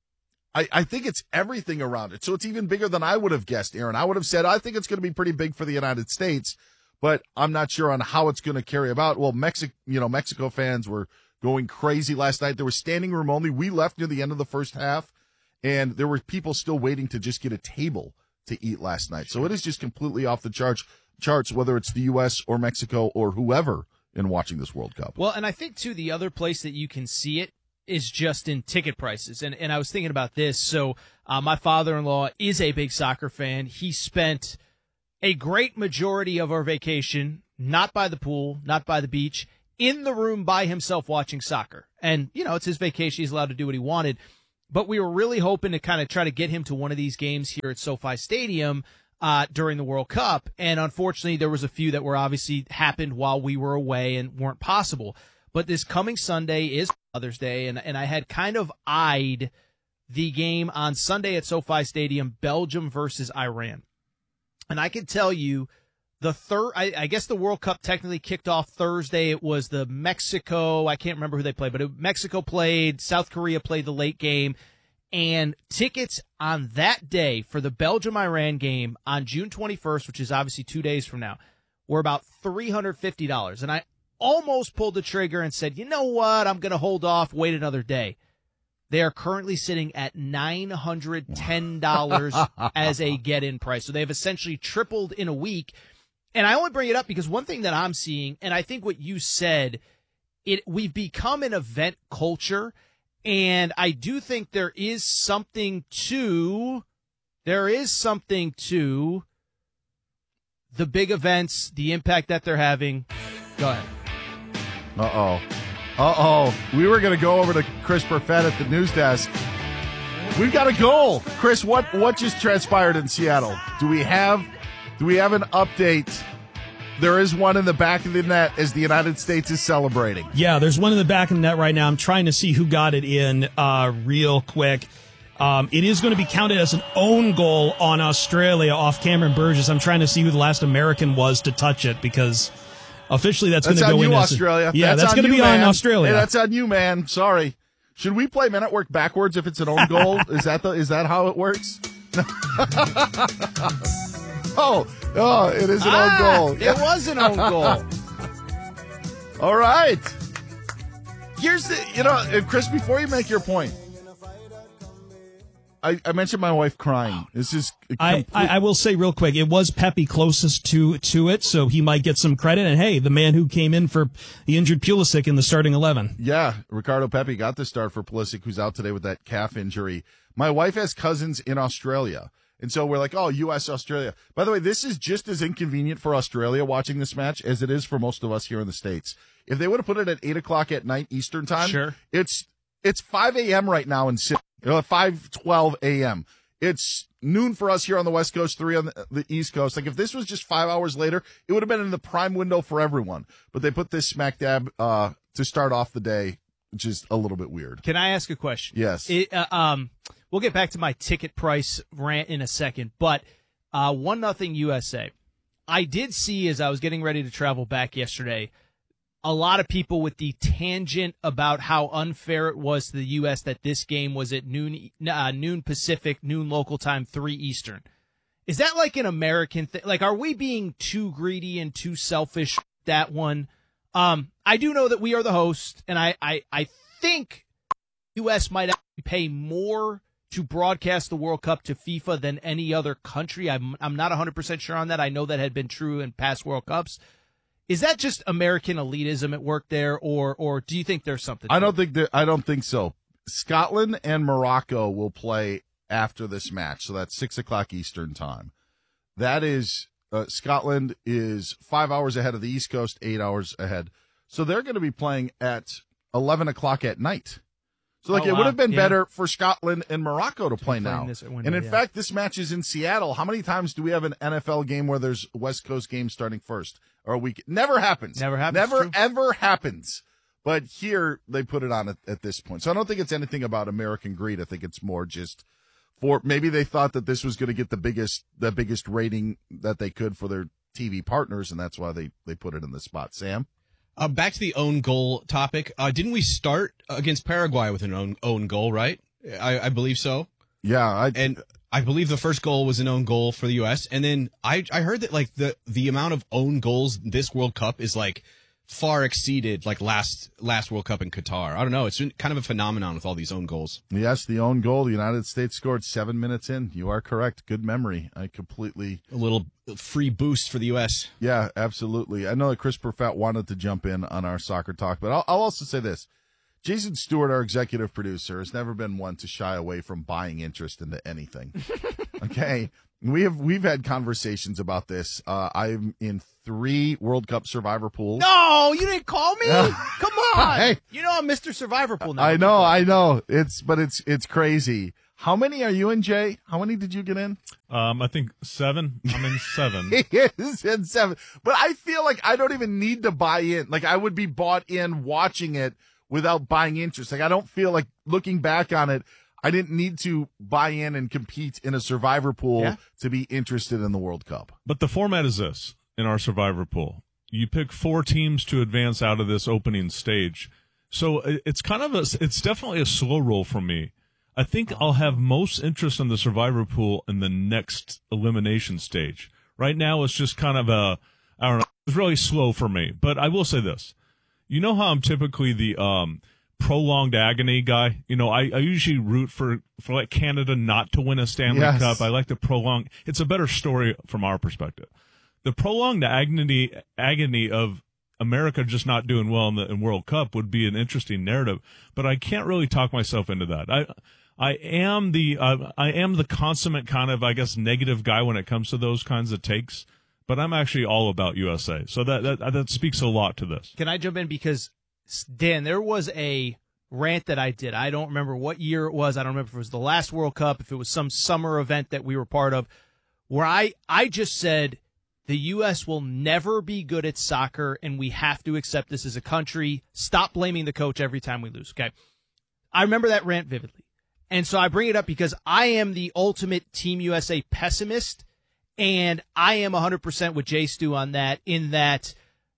Speaker 19: I, I think it's everything around it. So it's even bigger than I would have guessed, Aaron. I would have said, I think it's going to be pretty big for the United States, but I'm not sure on how it's going to carry about. Well, Mexico, you know, Mexico fans were going crazy last night. There was standing room only. We left near the end of the first half, and there were people still waiting to just get a table to eat last night. So it is just completely off the charts, charts, whether it's the U S or Mexico or whoever in watching this World Cup.
Speaker 21: Well, and I think, too, the other place that you can see it is just in ticket prices. And and I was thinking about this. So uh, my father-in-law is a big soccer fan. He spent a great majority of our vacation not by the pool, not by the beach, in the room by himself watching soccer. And, you know, it's his vacation. He's allowed to do what he wanted. But we were really hoping to kind of try to get him to one of these games here at SoFi Stadium uh, during the World Cup. And unfortunately, there was a few that were obviously happened while we were away and weren't possible. But this coming Sunday is Mother's Day, and, and I had kind of eyed the game on Sunday at SoFi Stadium, Belgium versus Iran. And I can tell you, the third, I, I guess the World Cup technically kicked off Thursday. It was the Mexico, I can't remember who they played, but it, Mexico played, South Korea played the late game. And tickets on that day for the Belgium-Iran game on June twenty-first, which is obviously two days from now, were about three hundred fifty dollars. And I almost pulled the trigger and said, you know what, I'm going to hold off, wait another day. They are currently sitting at nine hundred ten dollars as a get-in price. So they've essentially tripled in a week. And I only bring it up because one thing that I'm seeing, and I think what you said, it we've become an event culture, and I do think there is something to, there is something to the big events, the impact that they're having. Go ahead.
Speaker 19: Uh-oh. Uh-oh. We were going to go over to Chris Perfett at the news desk. We've got a goal. Chris, what, what just transpired in Seattle? Do we have do we have an update? There is one in the back of the net as the United States is celebrating.
Speaker 2: Yeah, there's one in the back of the net right now. I'm trying to see who got it in uh, real quick. Um, it is going to be counted as an own goal on Australia off Cameron Burgess. I'm trying to see who the last American was to touch it because officially that's,
Speaker 19: that's
Speaker 2: going to go
Speaker 19: you,
Speaker 2: in.
Speaker 19: Australia.
Speaker 2: As a, yeah,
Speaker 19: that's,
Speaker 2: that's going to be
Speaker 19: man.
Speaker 2: on Australia.
Speaker 19: Hey, that's on you, man. Sorry. Should we play Men at Work backwards if it's an own goal? is that the, is that how it works? oh, oh, it is an
Speaker 21: ah,
Speaker 19: own goal.
Speaker 21: It was an own goal.
Speaker 19: All right. Here's the, you know, Chris, before you make your point, I, I mentioned my wife crying. This is
Speaker 2: I, I, I will say real quick, it was Pepe closest to to it, so he might get some credit. And hey, the man who came in for the injured Pulisic in the starting eleven.
Speaker 19: Yeah, Ricardo Pepe got the start for Pulisic, who's out today with that calf injury. My wife has cousins in Australia, and so we're like, oh, U S Australia. By the way, this is just as inconvenient for Australia watching this match as it is for most of us here in the States. If they would have put it at eight o'clock at night Eastern time,
Speaker 21: sure.
Speaker 19: it's it's five a.m. right now in Sydney. five twelve a.m. It's noon for us here on the West Coast, three on the, the East Coast. Like, if this was just five hours later, it would have been in the prime window for everyone. But they put this smack dab uh, to start off the day, which is a little bit weird.
Speaker 21: Can I ask a question?
Speaker 19: Yes.
Speaker 21: It, uh, um, we'll get back to my ticket price rant in a second, but uh, one nothing U S A. I did see, as I was getting ready to travel back yesterday, a lot of people with the tangent about how unfair it was to the U S that this game was at noon uh, noon Pacific, noon local time, three Eastern. Is that like an American thing? Like, are we being too greedy and too selfish with that one? Um, I do know that we are the host, and I, I, I think U S might actually pay more to broadcast the World Cup to FIFA than any other country. I'm, I'm not one hundred percent sure on that. I know that had been true in past World Cups. Is that just American elitism at work there, or or do you think there's something?
Speaker 19: I don't think that. I don't think so. Scotland and Morocco will play after this match, so that's six o'clock Eastern time. That is uh, Scotland is five hours ahead of the East Coast, eight hours ahead. So they're going to be playing at eleven o'clock at night. So like
Speaker 21: oh,
Speaker 19: it
Speaker 21: wow.
Speaker 19: would have been
Speaker 21: yeah.
Speaker 19: better for Scotland and Morocco to play now.
Speaker 21: Window,
Speaker 19: and in
Speaker 21: yeah.
Speaker 19: fact, this match is in Seattle. How many times do we have an N F L game where there's West Coast games starting first or a week? Never happens.
Speaker 21: Never happens.
Speaker 19: Never
Speaker 21: true.
Speaker 19: ever happens. But here they put it on at, at this point. So I don't think it's anything about American greed. I think it's more just for maybe they thought that this was going to get the biggest the biggest rating that they could for their T V partners, and that's why they they put it in the spot. Sam?
Speaker 22: Uh, back to the own goal topic. Uh, didn't we start against Paraguay with an own own goal, right? I, I believe so.
Speaker 19: Yeah, I,
Speaker 3: and I believe the first goal was an own goal for the U S. And then I I heard that like the the amount of own goals this World Cup is like far exceeded like last last World Cup in Qatar. I don't know. It's been kind of a phenomenon with all these own goals.
Speaker 19: Yes, the own goal. The United States scored seven minutes in. You are correct. Good memory. I completely
Speaker 3: a little free boost for the U S.
Speaker 19: Yeah, absolutely. I know that Chris Perfett wanted to jump in on our soccer talk, but I'll, I'll also say this. Jason Stewart, our executive producer, has never been one to shy away from buying interest into anything. Okay, we have we've had conversations about this. Uh, I'm in three World Cup Survivor pools.
Speaker 21: No, you didn't call me. Come on,
Speaker 19: Hey.
Speaker 21: you know I'm Mister Survivor Pool now.
Speaker 19: I know, I know. It's but it's it's crazy. How many are you in, Jay? How many did you get in?
Speaker 4: Um, I think seven. I'm in seven.
Speaker 19: He is in seven. But I feel like I don't even need to buy in. Like I would be bought in watching it without buying interest. Like I don't feel like looking back on it, I didn't need to buy in and compete in a Survivor pool
Speaker 4: Yeah.
Speaker 19: to be interested in the World Cup.
Speaker 4: But the format is this in our Survivor pool. You pick four teams to advance out of this opening stage. So it- it's kind of a, it's definitely a slow roll for me. I think I'll have most interest in the Survivor pool in the next elimination stage. Right now, it's just kind of a, I don't know, it's really slow for me. But I will say this. You know how I'm typically the um, prolonged agony guy? You know, I, I usually root for, for like Canada not to win a Stanley
Speaker 19: Yes.
Speaker 4: Cup. I like to prolong. It's a better story from our perspective. The prolonged agony, agony of America just not doing well in the in World Cup would be an interesting narrative, but I can't really talk myself into that. I, I am the, uh, I am the consummate kind of, I guess, negative guy when it comes to those kinds of takes, but I'm actually all about U S A. So that, that, that speaks a lot to this.
Speaker 21: Can I jump in? Because, Dan, there was a rant that I did. I don't remember what year it was. I don't remember if it was the last World Cup, if it was some summer event that we were part of, where I, I just said the U S will never be good at soccer, and we have to accept this as a country. Stop blaming the coach every time we lose, okay? I remember that rant vividly. And so I bring it up because I am the ultimate Team U S A pessimist, and I am one hundred percent with Jay Stu on that, in that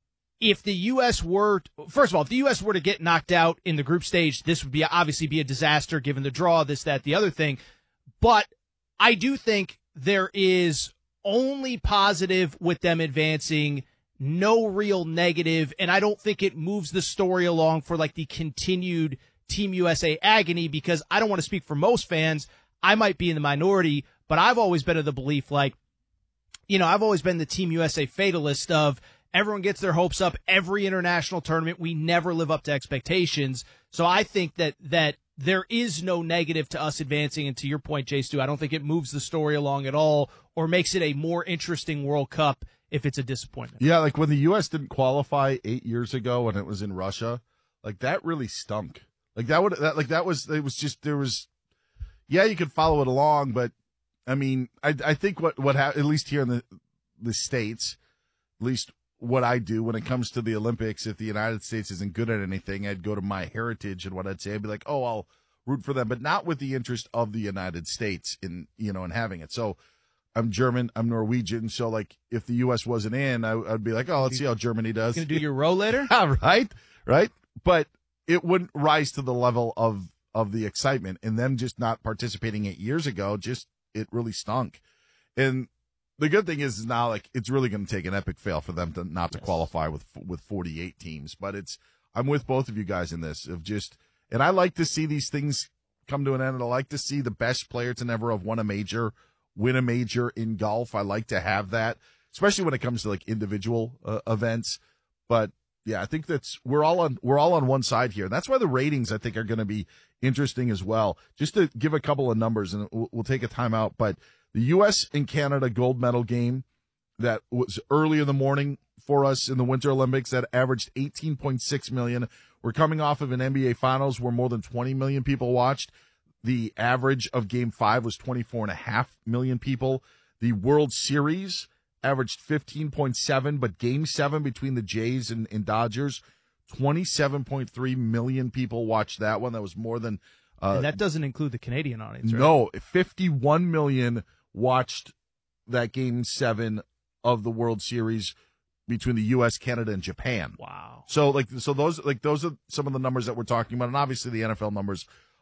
Speaker 21: if the U S were, first of all, if the U S were to get knocked out in the group stage, this would be obviously be a disaster given the draw, this, that, the other thing. But I do think there is only positive with them advancing, no real negative, and I don't think it moves the story along for like the continued Team U S A agony, because I don't want to speak for most fans. I might be in the minority, but I've always been of the belief, like, you know, I've always been the Team U S A fatalist of everyone gets their hopes up every international tournament. We never live up to expectations. So I think that, that there is no negative to us advancing. And to your point, Jay Stu, I don't think it moves the story along at all or makes it a more interesting World Cup if it's a disappointment.
Speaker 19: Yeah, like when the U S didn't qualify eight years ago when it was in Russia, like that really stunk. Like that would that like that was it was just there was, yeah, you could follow it along, but I mean, I I think what what ha- at least here in the the States, at least what I do when it comes to the Olympics, if the United States isn't good at anything, I'd go to my heritage and what I'd say, I'd be like, oh, I'll root for them, but not with the interest of the United States in you know in having it. So I'm German, I'm Norwegian, so like if the U S wasn't in, I, I'd be like, oh, let's see how Germany does.
Speaker 21: Gonna do your row later?
Speaker 19: right, right, but it wouldn't rise to the level of of the excitement, and them just not participating eight years ago, just it really stunk. And the good thing is now, like, it's really going to take an epic fail for them to not to yes. qualify with with forty-eight teams. But it's I'm with both of you guys in this of just, and I like to see these things come to an end. And I like to see the best player to never have won a major win a major in golf. I like to have that, especially when it comes to like individual uh, events. But yeah, I think that's we're all on we're all on one side here. That's why the ratings I think are going to be interesting as well. Just to give a couple of numbers, and we'll, we'll take a timeout. But the U S and Canada gold medal game that was early in the morning for us in the Winter Olympics that averaged eighteen point six million. We're coming off of an N B A Finals where more than twenty million people watched. The average of Game Five was twenty-four and a half million people. The World Series averaged fifteen point seven, but Game Seven between the Jays and, and Dodgers, twenty-seven point three million people watched that one. That was more than. Uh,
Speaker 21: and that doesn't include the Canadian audience, right?
Speaker 19: No, fifty-one million watched that Game Seven of the World Series between the U S, Canada, and Japan.
Speaker 21: Wow.
Speaker 19: So like, so those like those are some of the numbers that we're talking about, and obviously the N F L numbers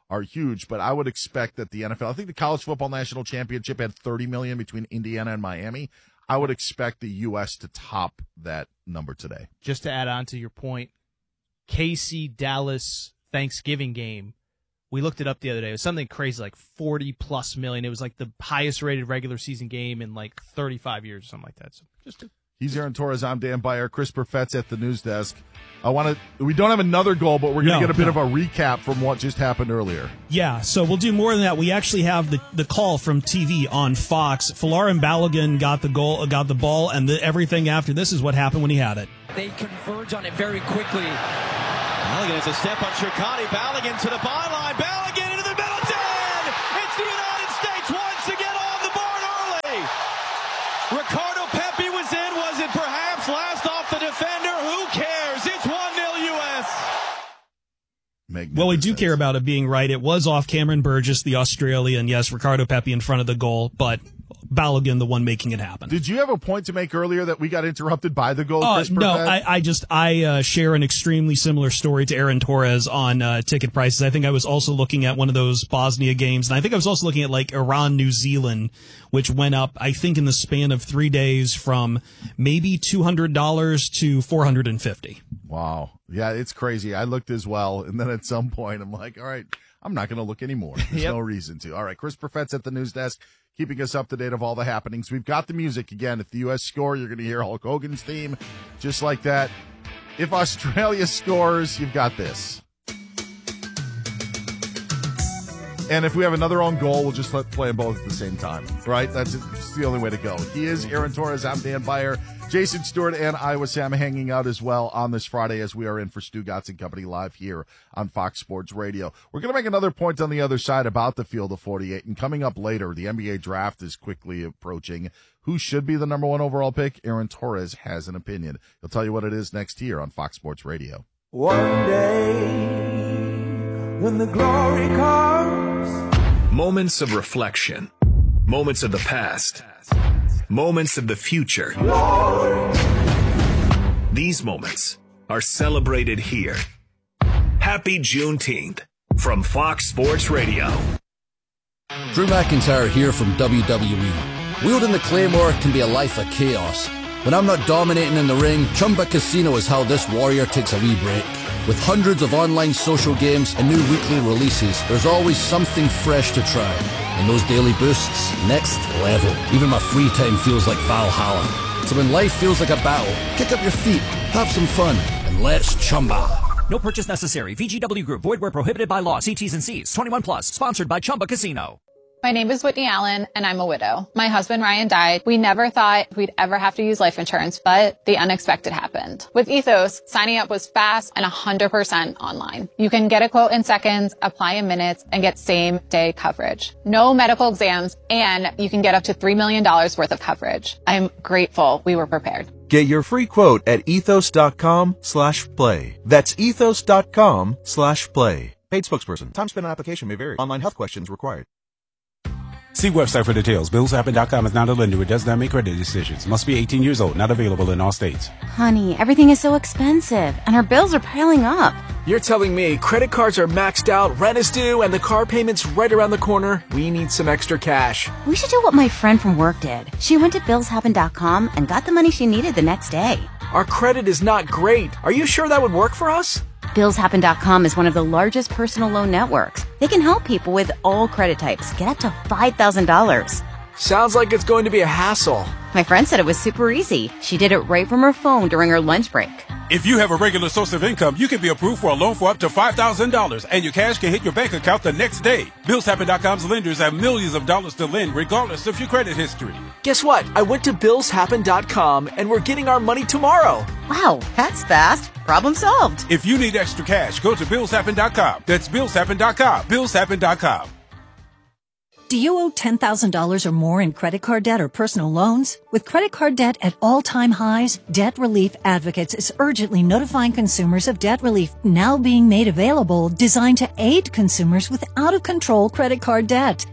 Speaker 19: are huge, but I would expect that the N F L, I think the College Football National Championship had thirty million dollars between Indiana and Miami. I would expect the U S to top that number today.
Speaker 21: Just to add on to your point, K C Dallas Thanksgiving game, we looked it up the other day. It was something crazy, like forty plus million. It was like the highest rated regular season game in like thirty-five years or something like that. So just to
Speaker 19: He's Aaron Torres. I'm Dan Beyer. Chris Perfett's at the news desk. I want to. We don't have another goal, but we're going to
Speaker 2: No,
Speaker 19: get a bit
Speaker 2: no.
Speaker 19: of a recap from what just happened earlier.
Speaker 2: Yeah, so we'll do more than that. We actually have the, the call from T V on Fox. Folarin Balogun got the goal, got the ball, and the, everything after this is what happened when he had it.
Speaker 1: They converge on it very quickly. Balogun has a step on Shirkani. Balogun to the byline. Balogun into the middle. Dan! It's the United States once again on the board early. Ricardo Pepi was in. Was it perhaps last off the defender? Who cares? It's one nil U S.
Speaker 2: Well, we do care about it being right. It was off Cameron Burgess, the Australian. Yes, Ricardo Pepi in front of the goal, but Balogun the one making it happen.
Speaker 19: Did you have a point to make earlier that we got interrupted by the goal?
Speaker 2: Uh,
Speaker 19: Chris
Speaker 2: no,
Speaker 19: Perfett?
Speaker 2: I, I just I uh, share an extremely similar story to Aaron Torres on uh, ticket prices. I think I was also looking at one of those Bosnia games, and I think I was also looking at like Iran, New Zealand, which went up, I think, in the span of three days from maybe two hundred dollars to four hundred fifty dollars.
Speaker 19: Wow. Yeah, it's crazy. I looked as well, and then at some point I'm like, all right, I'm not going to look anymore. There's
Speaker 21: Yep.
Speaker 19: no reason to. All right, Chris Perfett's at the news desk, keeping us up to date of all the happenings. We've got the music again. If the U S score, you're going to hear Hulk Hogan's theme, just like that. If Australia scores, you've got this. And if we have another own goal, we'll just let play them both at the same time, right? That's, that's the only way to go. He is Aaron Torres. I'm Dan Beyer. Jason Stewart and Iowa Sam hanging out as well on this Friday as we are in for Stu Gotts and Company live here on Fox Sports Radio. We're going to make another point on the other side about the Field of forty-eight. And coming up later, the N B A draft is quickly approaching. Who should be the number one overall pick? Aaron Torres has an opinion. He'll tell you what it is next here on Fox Sports Radio.
Speaker 6: One day, when the glory comes.
Speaker 18: Moments of reflection. Moments of the past. Moments of the future. These moments are celebrated here. Happy Juneteenth from Fox Sports Radio.
Speaker 23: Drew McIntyre here from W W E. Wielding the Claymore can be a life of chaos. When I'm not dominating in the ring, Chumba Casino is how this warrior takes a wee break. With hundreds of online social games and new weekly releases, there's always something fresh to try. And those daily boosts, next level. Even my free time feels like Valhalla. So when life feels like a battle, kick up your feet, have some fun, and let's Chumba.
Speaker 8: No purchase necessary. V G W Group. Void where prohibited by law. See T's and C's. twenty-one plus. Sponsored by Chumba Casino.
Speaker 24: My name is Whitney Allen, and I'm a widow. My husband, Ryan, died. We never thought we'd ever have to use life insurance, but the unexpected happened. With Ethos, signing up was fast and one hundred percent online. You can get a quote in seconds, apply in minutes, and get same-day coverage. No medical exams, and you can get up to three million dollars worth of coverage. I'm grateful we were prepared.
Speaker 25: Get your free quote at ethos.com slash play. That's ethos.com slash play. Paid spokesperson. Time spent on application may vary. Online health questions required.
Speaker 26: See website for details. Bills Happen dot com is not a lender. It does not make credit decisions. Must be eighteen years old. Not available in all states.
Speaker 27: Honey, everything is so expensive, and our bills are piling up.
Speaker 1: You're telling me credit cards are maxed out, rent is due, and the car payment's right around the corner? We need some extra cash.
Speaker 27: We should do what my friend from work did. She went to bills happen dot com and got the money she needed the next day.
Speaker 1: Our credit is not great. Are you sure that would work for us?
Speaker 27: bills happen dot com is one of the largest personal loan networks. They can help people with all credit types get up to five thousand dollars.
Speaker 1: Sounds like it's going to be a hassle.
Speaker 27: My friend said it was super easy. She did it right from her phone during her lunch break.
Speaker 26: If you have a regular source of income, you can be approved for a loan for up to five thousand dollars, and your cash can hit your bank account the next day. bills happen dot com's lenders have millions of dollars to lend, regardless of your credit history.
Speaker 1: Guess what? I went to bills happen dot com, and we're getting our money tomorrow.
Speaker 27: Wow, that's fast. Problem solved.
Speaker 26: If you need extra cash, go to bills happen dot com. That's bills happen dot com. bills happen dot com.
Speaker 28: Do you owe ten thousand dollars or more in credit card debt or personal loans? With credit card debt at all-time highs, Debt Relief Advocates is urgently notifying consumers of debt relief now being made available, designed to aid consumers with out-of-control credit card debt.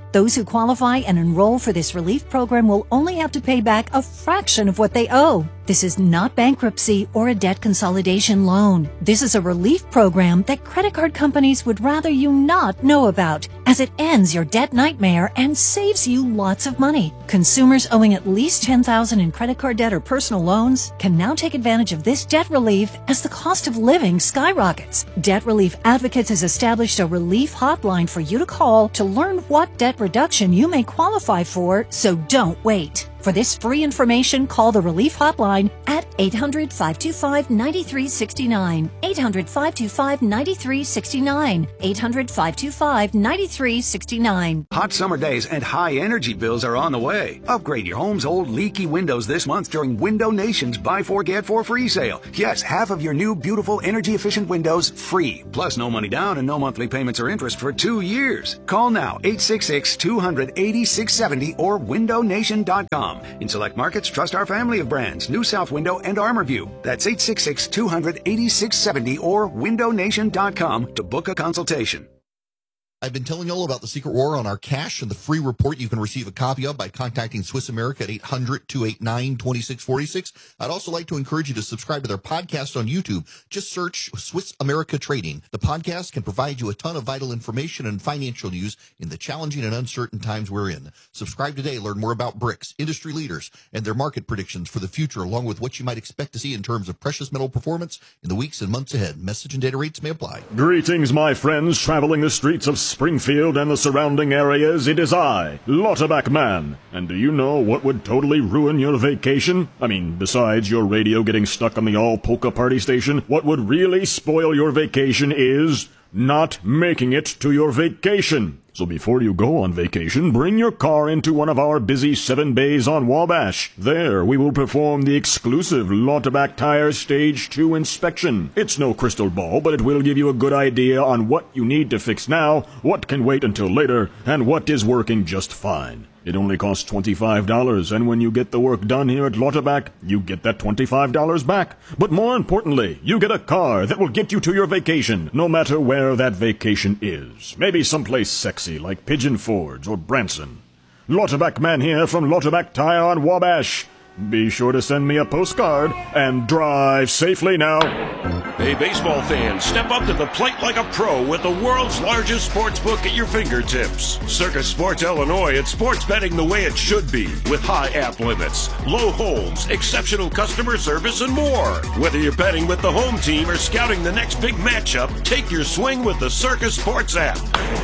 Speaker 28: Those who qualify and enroll for this relief program will only have to pay back a fraction of what they owe. This is not bankruptcy or a debt consolidation loan. This is a relief program that credit card companies would rather you not know about, as it ends your debt nightmare and saves you lots of money. Consumers owing at least ten thousand dollars in credit card debt or personal loans can now take advantage of this debt relief as the cost of living skyrockets. Debt Relief Advocates has established a relief hotline for you to call to learn what debt reduction you may qualify for, so don't wait. For this free information, call the Relief Hotline at eight hundred, five two five, nine three six nine, eight hundred, five two five, nine three six nine, eight hundred, five two five, nine three six nine.
Speaker 5: Hot summer days and high energy bills are on the way. Upgrade your home's old leaky windows this month during Window Nation's Buy Four Get Four free sale. Yes, half of your new beautiful energy efficient windows free. Plus no money down and no monthly payments or interest for two years. Call now, eight six six, two hundred, eighty-six seventy or window nation dot com. In select markets, trust our family of brands, New South Window and ArmorView. That's eight six six, two hundred, eighty-six seventy or window nation dot com to book a consultation.
Speaker 7: I've been telling you all about the secret war on our cash and the free report you can receive a copy of by contacting Swiss America at eight hundred, two eight nine, two six four six. I'd also like to encourage you to subscribe to their podcast on YouTube. Just search Swiss America Trading. The podcast can provide you a ton of vital information and financial news in the challenging and uncertain times we're in. Subscribe today. Learn more about BRICS, industry leaders, and their market predictions for the future, along with what you might expect to see in terms of precious metal performance in the weeks and months ahead. Message and data rates may apply.
Speaker 17: Greetings, my friends, traveling the streets of Springfield and the surrounding areas. It is I, Lauterbach Man. And do you know what would totally ruin your vacation? I mean, besides your radio getting stuck on the all-polka party station, what would really spoil your vacation is not making it to your vacation. So before you go on vacation, bring your car into one of our busy seven bays on Wabash. There, we will perform the exclusive Lauterbach Tire Stage two inspection. It's no crystal ball, but it will give you a good idea on what you need to fix now, what can wait until later, and what is working just fine. It only costs twenty-five dollars, and when you get the work done here at Lauterbach, you get that twenty-five dollars back. But more importantly, you get a car that will get you to your vacation, no matter where that vacation is. Maybe someplace sexy like Pigeon Forge or Branson. Lauterbach Man here from Lauterbach Tire on Wabash. Be sure to send me a postcard and drive safely now.
Speaker 9: Hey, baseball fans, step up to the plate like a pro with the world's largest sports book at your fingertips. Circus Sports Illinois, it's sports betting the way it should be, with high app limits, low holds, exceptional customer service, and more. Whether you're betting with the home team or scouting the next big matchup, take your swing with the Circus Sports app.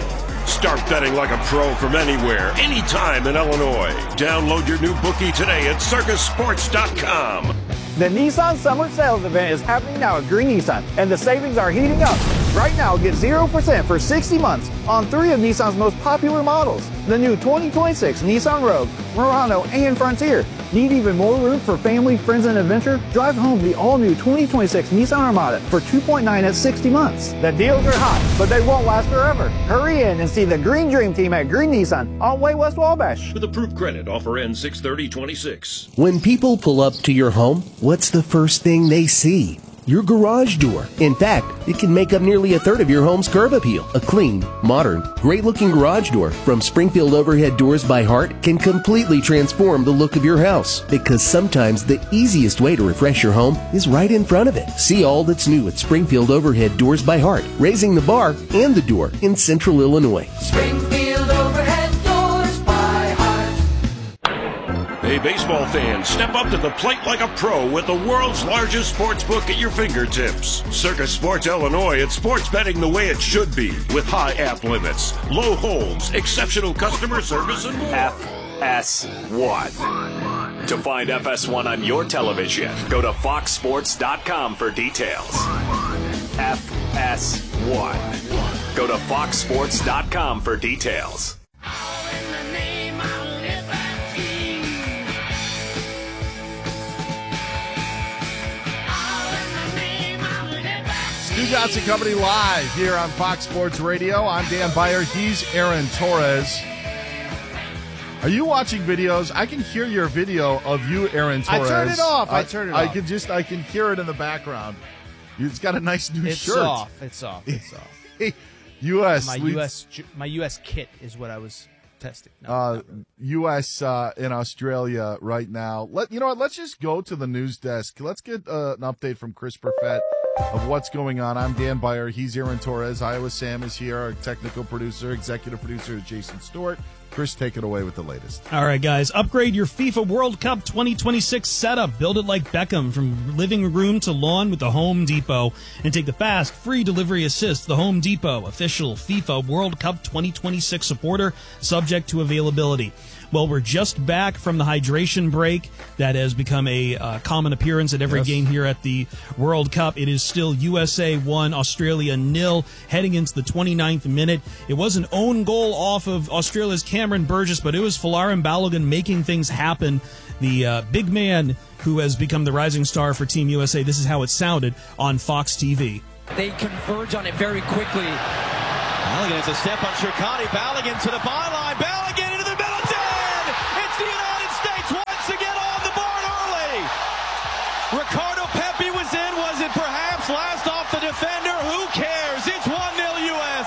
Speaker 9: Start betting like a pro from anywhere, anytime in Illinois. Download your new bookie today at circus sports dot com.
Speaker 10: The Nissan Summer Sales Event is happening now at Green Nissan, and the savings are heating up. Right now, get zero percent for sixty months on three of Nissan's most popular models. The new twenty twenty-six Nissan Rogue, Murano, and Frontier. Need even more room for family, friends, and adventure? Drive home the all-new twenty twenty-six Nissan Armada for two point nine at sixty months. The deals are hot, but they won't last forever. Hurry in and see the Green Dream Team at Green Nissan on Way West Wabash.
Speaker 9: With approved credit, offer ends six thirty twenty-six.
Speaker 11: When people pull up to your home, what's the first thing they see? Your garage door. In fact, it can make up nearly a third of your home's curb appeal. A clean, modern, great-looking garage door from Springfield Overhead Doors by Heart can completely transform the look of your house. Because sometimes the easiest way to refresh your home is right in front of it. See all that's new at Springfield Overhead Doors by Heart, raising the bar and the door in Central Illinois.
Speaker 6: Springfield Overhead Doors by Heart.
Speaker 9: Hey, baseball fans, step up to the plate like a pro with the world's largest sports book at your fingertips. Circus Sports Illinois, it's sports betting the way it should be, with high app limits, low holds, exceptional customer service, and more.
Speaker 18: F S one. To find F S one on your television, go to fox sports dot com for details. F S one. Go to fox sports dot com for details.
Speaker 19: Stu Gatz and Company live here on Fox Sports Radio. I'm Dan Beyer. He's Aaron Torres. Are you watching videos? I can hear your video of you, Aaron Torres.
Speaker 21: I turned it off. I, I turned it
Speaker 19: I
Speaker 21: off.
Speaker 19: can just, I can hear it in the background. It's got a nice new
Speaker 21: it's
Speaker 19: shirt.
Speaker 21: Off. It's off. It's off.
Speaker 19: U S
Speaker 21: My
Speaker 19: leads,
Speaker 21: U S. My U S kit is what I was testing. No,
Speaker 19: uh, U S uh, in Australia right now. Let you know what? Let's just go to the news desk. Let's get uh, an update from Chris Perfett of what's going on. I'm Dan Beyer. He's Aaron Torres. Iowa Sam is here. Our technical producer, executive producer is Jason Stewart. Chris, take it away with the latest.
Speaker 2: All right, guys. Upgrade your FIFA World Cup twenty twenty-six setup. Build it like Beckham from living room to lawn with the Home Depot. And take the fast, free delivery assist. The Home Depot, official FIFA World Cup twenty twenty-six supporter, subject to availability. Well, we're just back from the hydration break that has become a uh, common appearance at every
Speaker 19: Yes.
Speaker 2: game here at the World Cup. It is still U S A one, Australia nil, heading into the twenty-ninth minute. It was an own goal off of Australia's Cameron Burgess, but it was Folarin Balogun making things happen. The uh, big man who has become the rising star for Team U S A. This is how it sounded on Fox T V.
Speaker 1: They converge on it very quickly. Balogun has a step on Shirkani. Balogun to the byline. Balogun into the middle. Dead! It's the United States once again on the board early. Ricardo Pepi was in. Was it perhaps last off the defender? Who cares? It's one nil U S.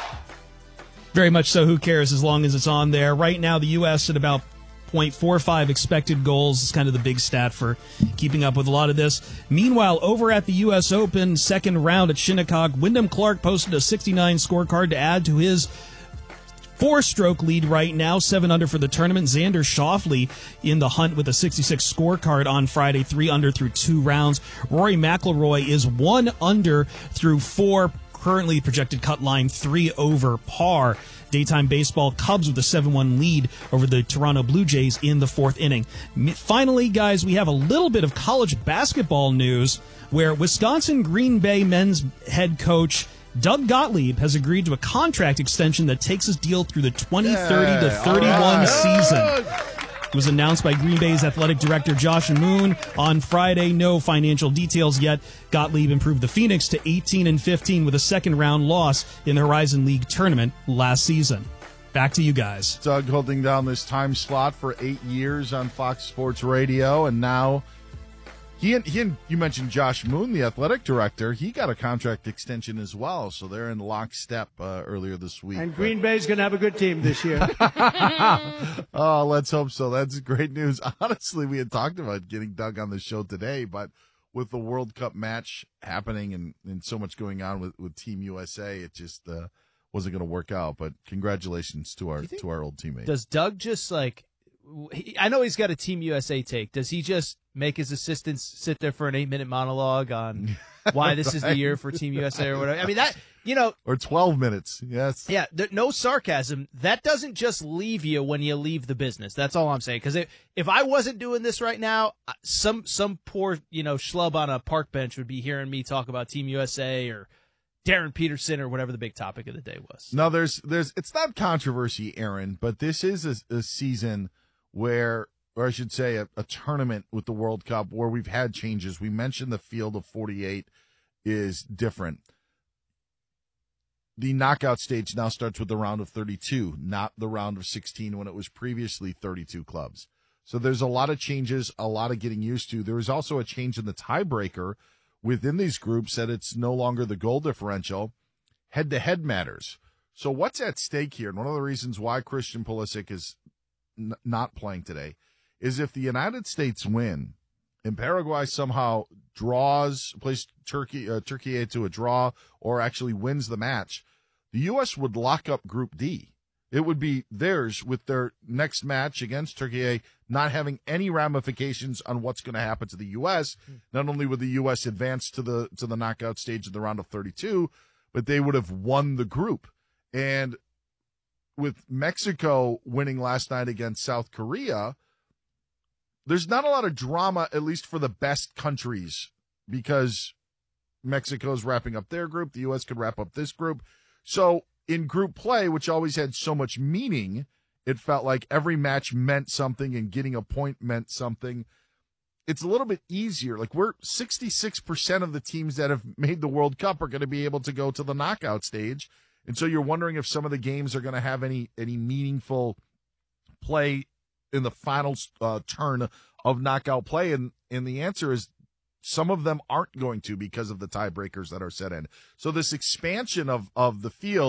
Speaker 2: Very much so. Who cares as long as it's on there? Right now, the U S at about point four five expected goals is kind of the big stat for keeping up with a lot of this. Meanwhile, over at the U S Open second round at Shinnecock, Wyndham Clark posted a sixty-nine scorecard to add to his four-stroke lead right now, seven under for the tournament. Xander Schauffele in the hunt with a sixty-six scorecard on Friday, three under through two rounds. Rory McIlroy is one under through four, currently projected cut line three over par. Daytime baseball, Cubs with a seven one lead over the Toronto Blue Jays in the fourth inning. Finally, guys, we have a little bit of college basketball news where Wisconsin Green Bay men's head coach Doug Gottlieb has agreed to a contract extension that takes his deal through the twenty thirty to thirty-one season. It was announced by Green Bay's athletic director Josh Moon on Friday. No financial details yet. Gottlieb improved the Phoenix to eighteen and fifteen with a second round loss in the Horizon League tournament last season. Back to you guys.
Speaker 19: Doug holding down this time slot for eight years on Fox Sports Radio, and now he and, he and you mentioned Josh Moon, the athletic director. He got a contract extension as well, so they're in lockstep uh, earlier this week.
Speaker 21: And Green Bay's going to have a good team this year.
Speaker 19: Oh, let's hope so. That's great news. Honestly, we had talked about getting Doug on the show today, but with the World Cup match happening and, and so much going on with, with Team U S A, it just uh, wasn't going to work out. But congratulations to our to our old teammate.
Speaker 21: Does Doug just like? He, I know he's got a Team U S A take. Does he just make his assistants sit there for an eight-minute monologue on why this is the year for Team U S A or whatever? I mean, that, you know.
Speaker 19: Or twelve minutes, yes.
Speaker 21: Yeah, there, no sarcasm. That doesn't just leave you when you leave the business. That's all I'm saying. Because if, if I wasn't doing this right now, some some poor, you know, schlub on a park bench would be hearing me talk about Team U S A or Darren Peterson or whatever the big topic of the day was.
Speaker 19: No, there's, there's, it's not controversy, Aaron, but this is a, a season where, or I should say a, a tournament with the World Cup where we've had changes. We mentioned the field of forty-eight is different. The knockout stage now starts with the round of thirty-two, not the round of sixteen when it was previously thirty-two clubs. So there's a lot of changes, a lot of getting used to. There is also a change in the tiebreaker within these groups that it's no longer the goal differential. Head-to-head matters. So what's at stake here? And one of the reasons why Christian Pulisic is n- not playing today is if the United States win and Paraguay somehow draws, plays Turkey, uh, Turkey to a draw or actually wins the match, the U S would lock up Group D. It would be theirs with their next match against Turkey not having any ramifications on what's going to happen to the U S. Not only would the U S advance to the to the knockout stage of the round of thirty-two, but they would have won the group. And with Mexico winning last night against South Korea, there's not a lot of drama, at least for the best countries, because Mexico's wrapping up their group. The U S could wrap up this group. So in group play, which always had so much meaning, it felt like every match meant something and getting a point meant something. It's a little bit easier. Like we're sixty-six percent of the teams that have made the World Cup are going to be able to go to the knockout stage. And so you're wondering if some of the games are going to have any, any meaningful play in the final uh, turn of knockout play. And, and the answer is some of them aren't going to because of the tiebreakers that are set in. So this expansion of, of the field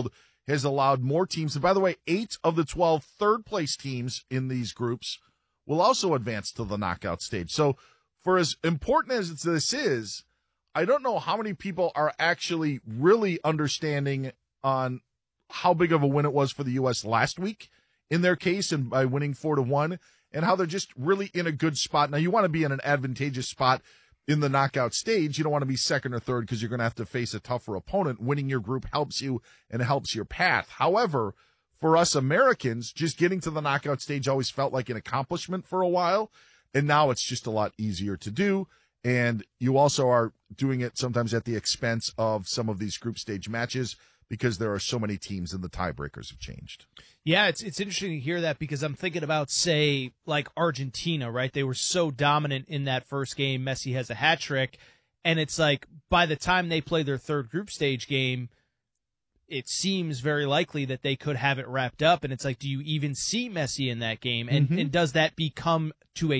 Speaker 19: has allowed more teams. And by the way, eight of the twelve third-place teams in these groups will also advance to the knockout stage. So for as important as this is, I don't know how many people are actually really understanding on how big of a win it was for the U S last week in their case and by winning four to one, and how they're just really in a good spot. Now, you want to be in an advantageous spot in the knockout stage. You don't want to be second or third because you're going to have to face a tougher opponent. Winning your group helps you and helps your path. However, for us Americans, just getting to the knockout stage always felt like an accomplishment for a while, and now it's just a lot easier to do. And you also are doing it sometimes at the expense of some of these group stage matches because there are so many teams and the tiebreakers have changed.
Speaker 21: Yeah, it's it's interesting to hear that because I'm thinking about, say, like Argentina, right? They were so dominant in that first game. Messi has a hat trick, and it's like by the time they play their third group stage game, it seems very likely that they could have it wrapped up. And it's like, do you even see Messi in that game? And,
Speaker 19: Mm-hmm.
Speaker 21: and does that become to a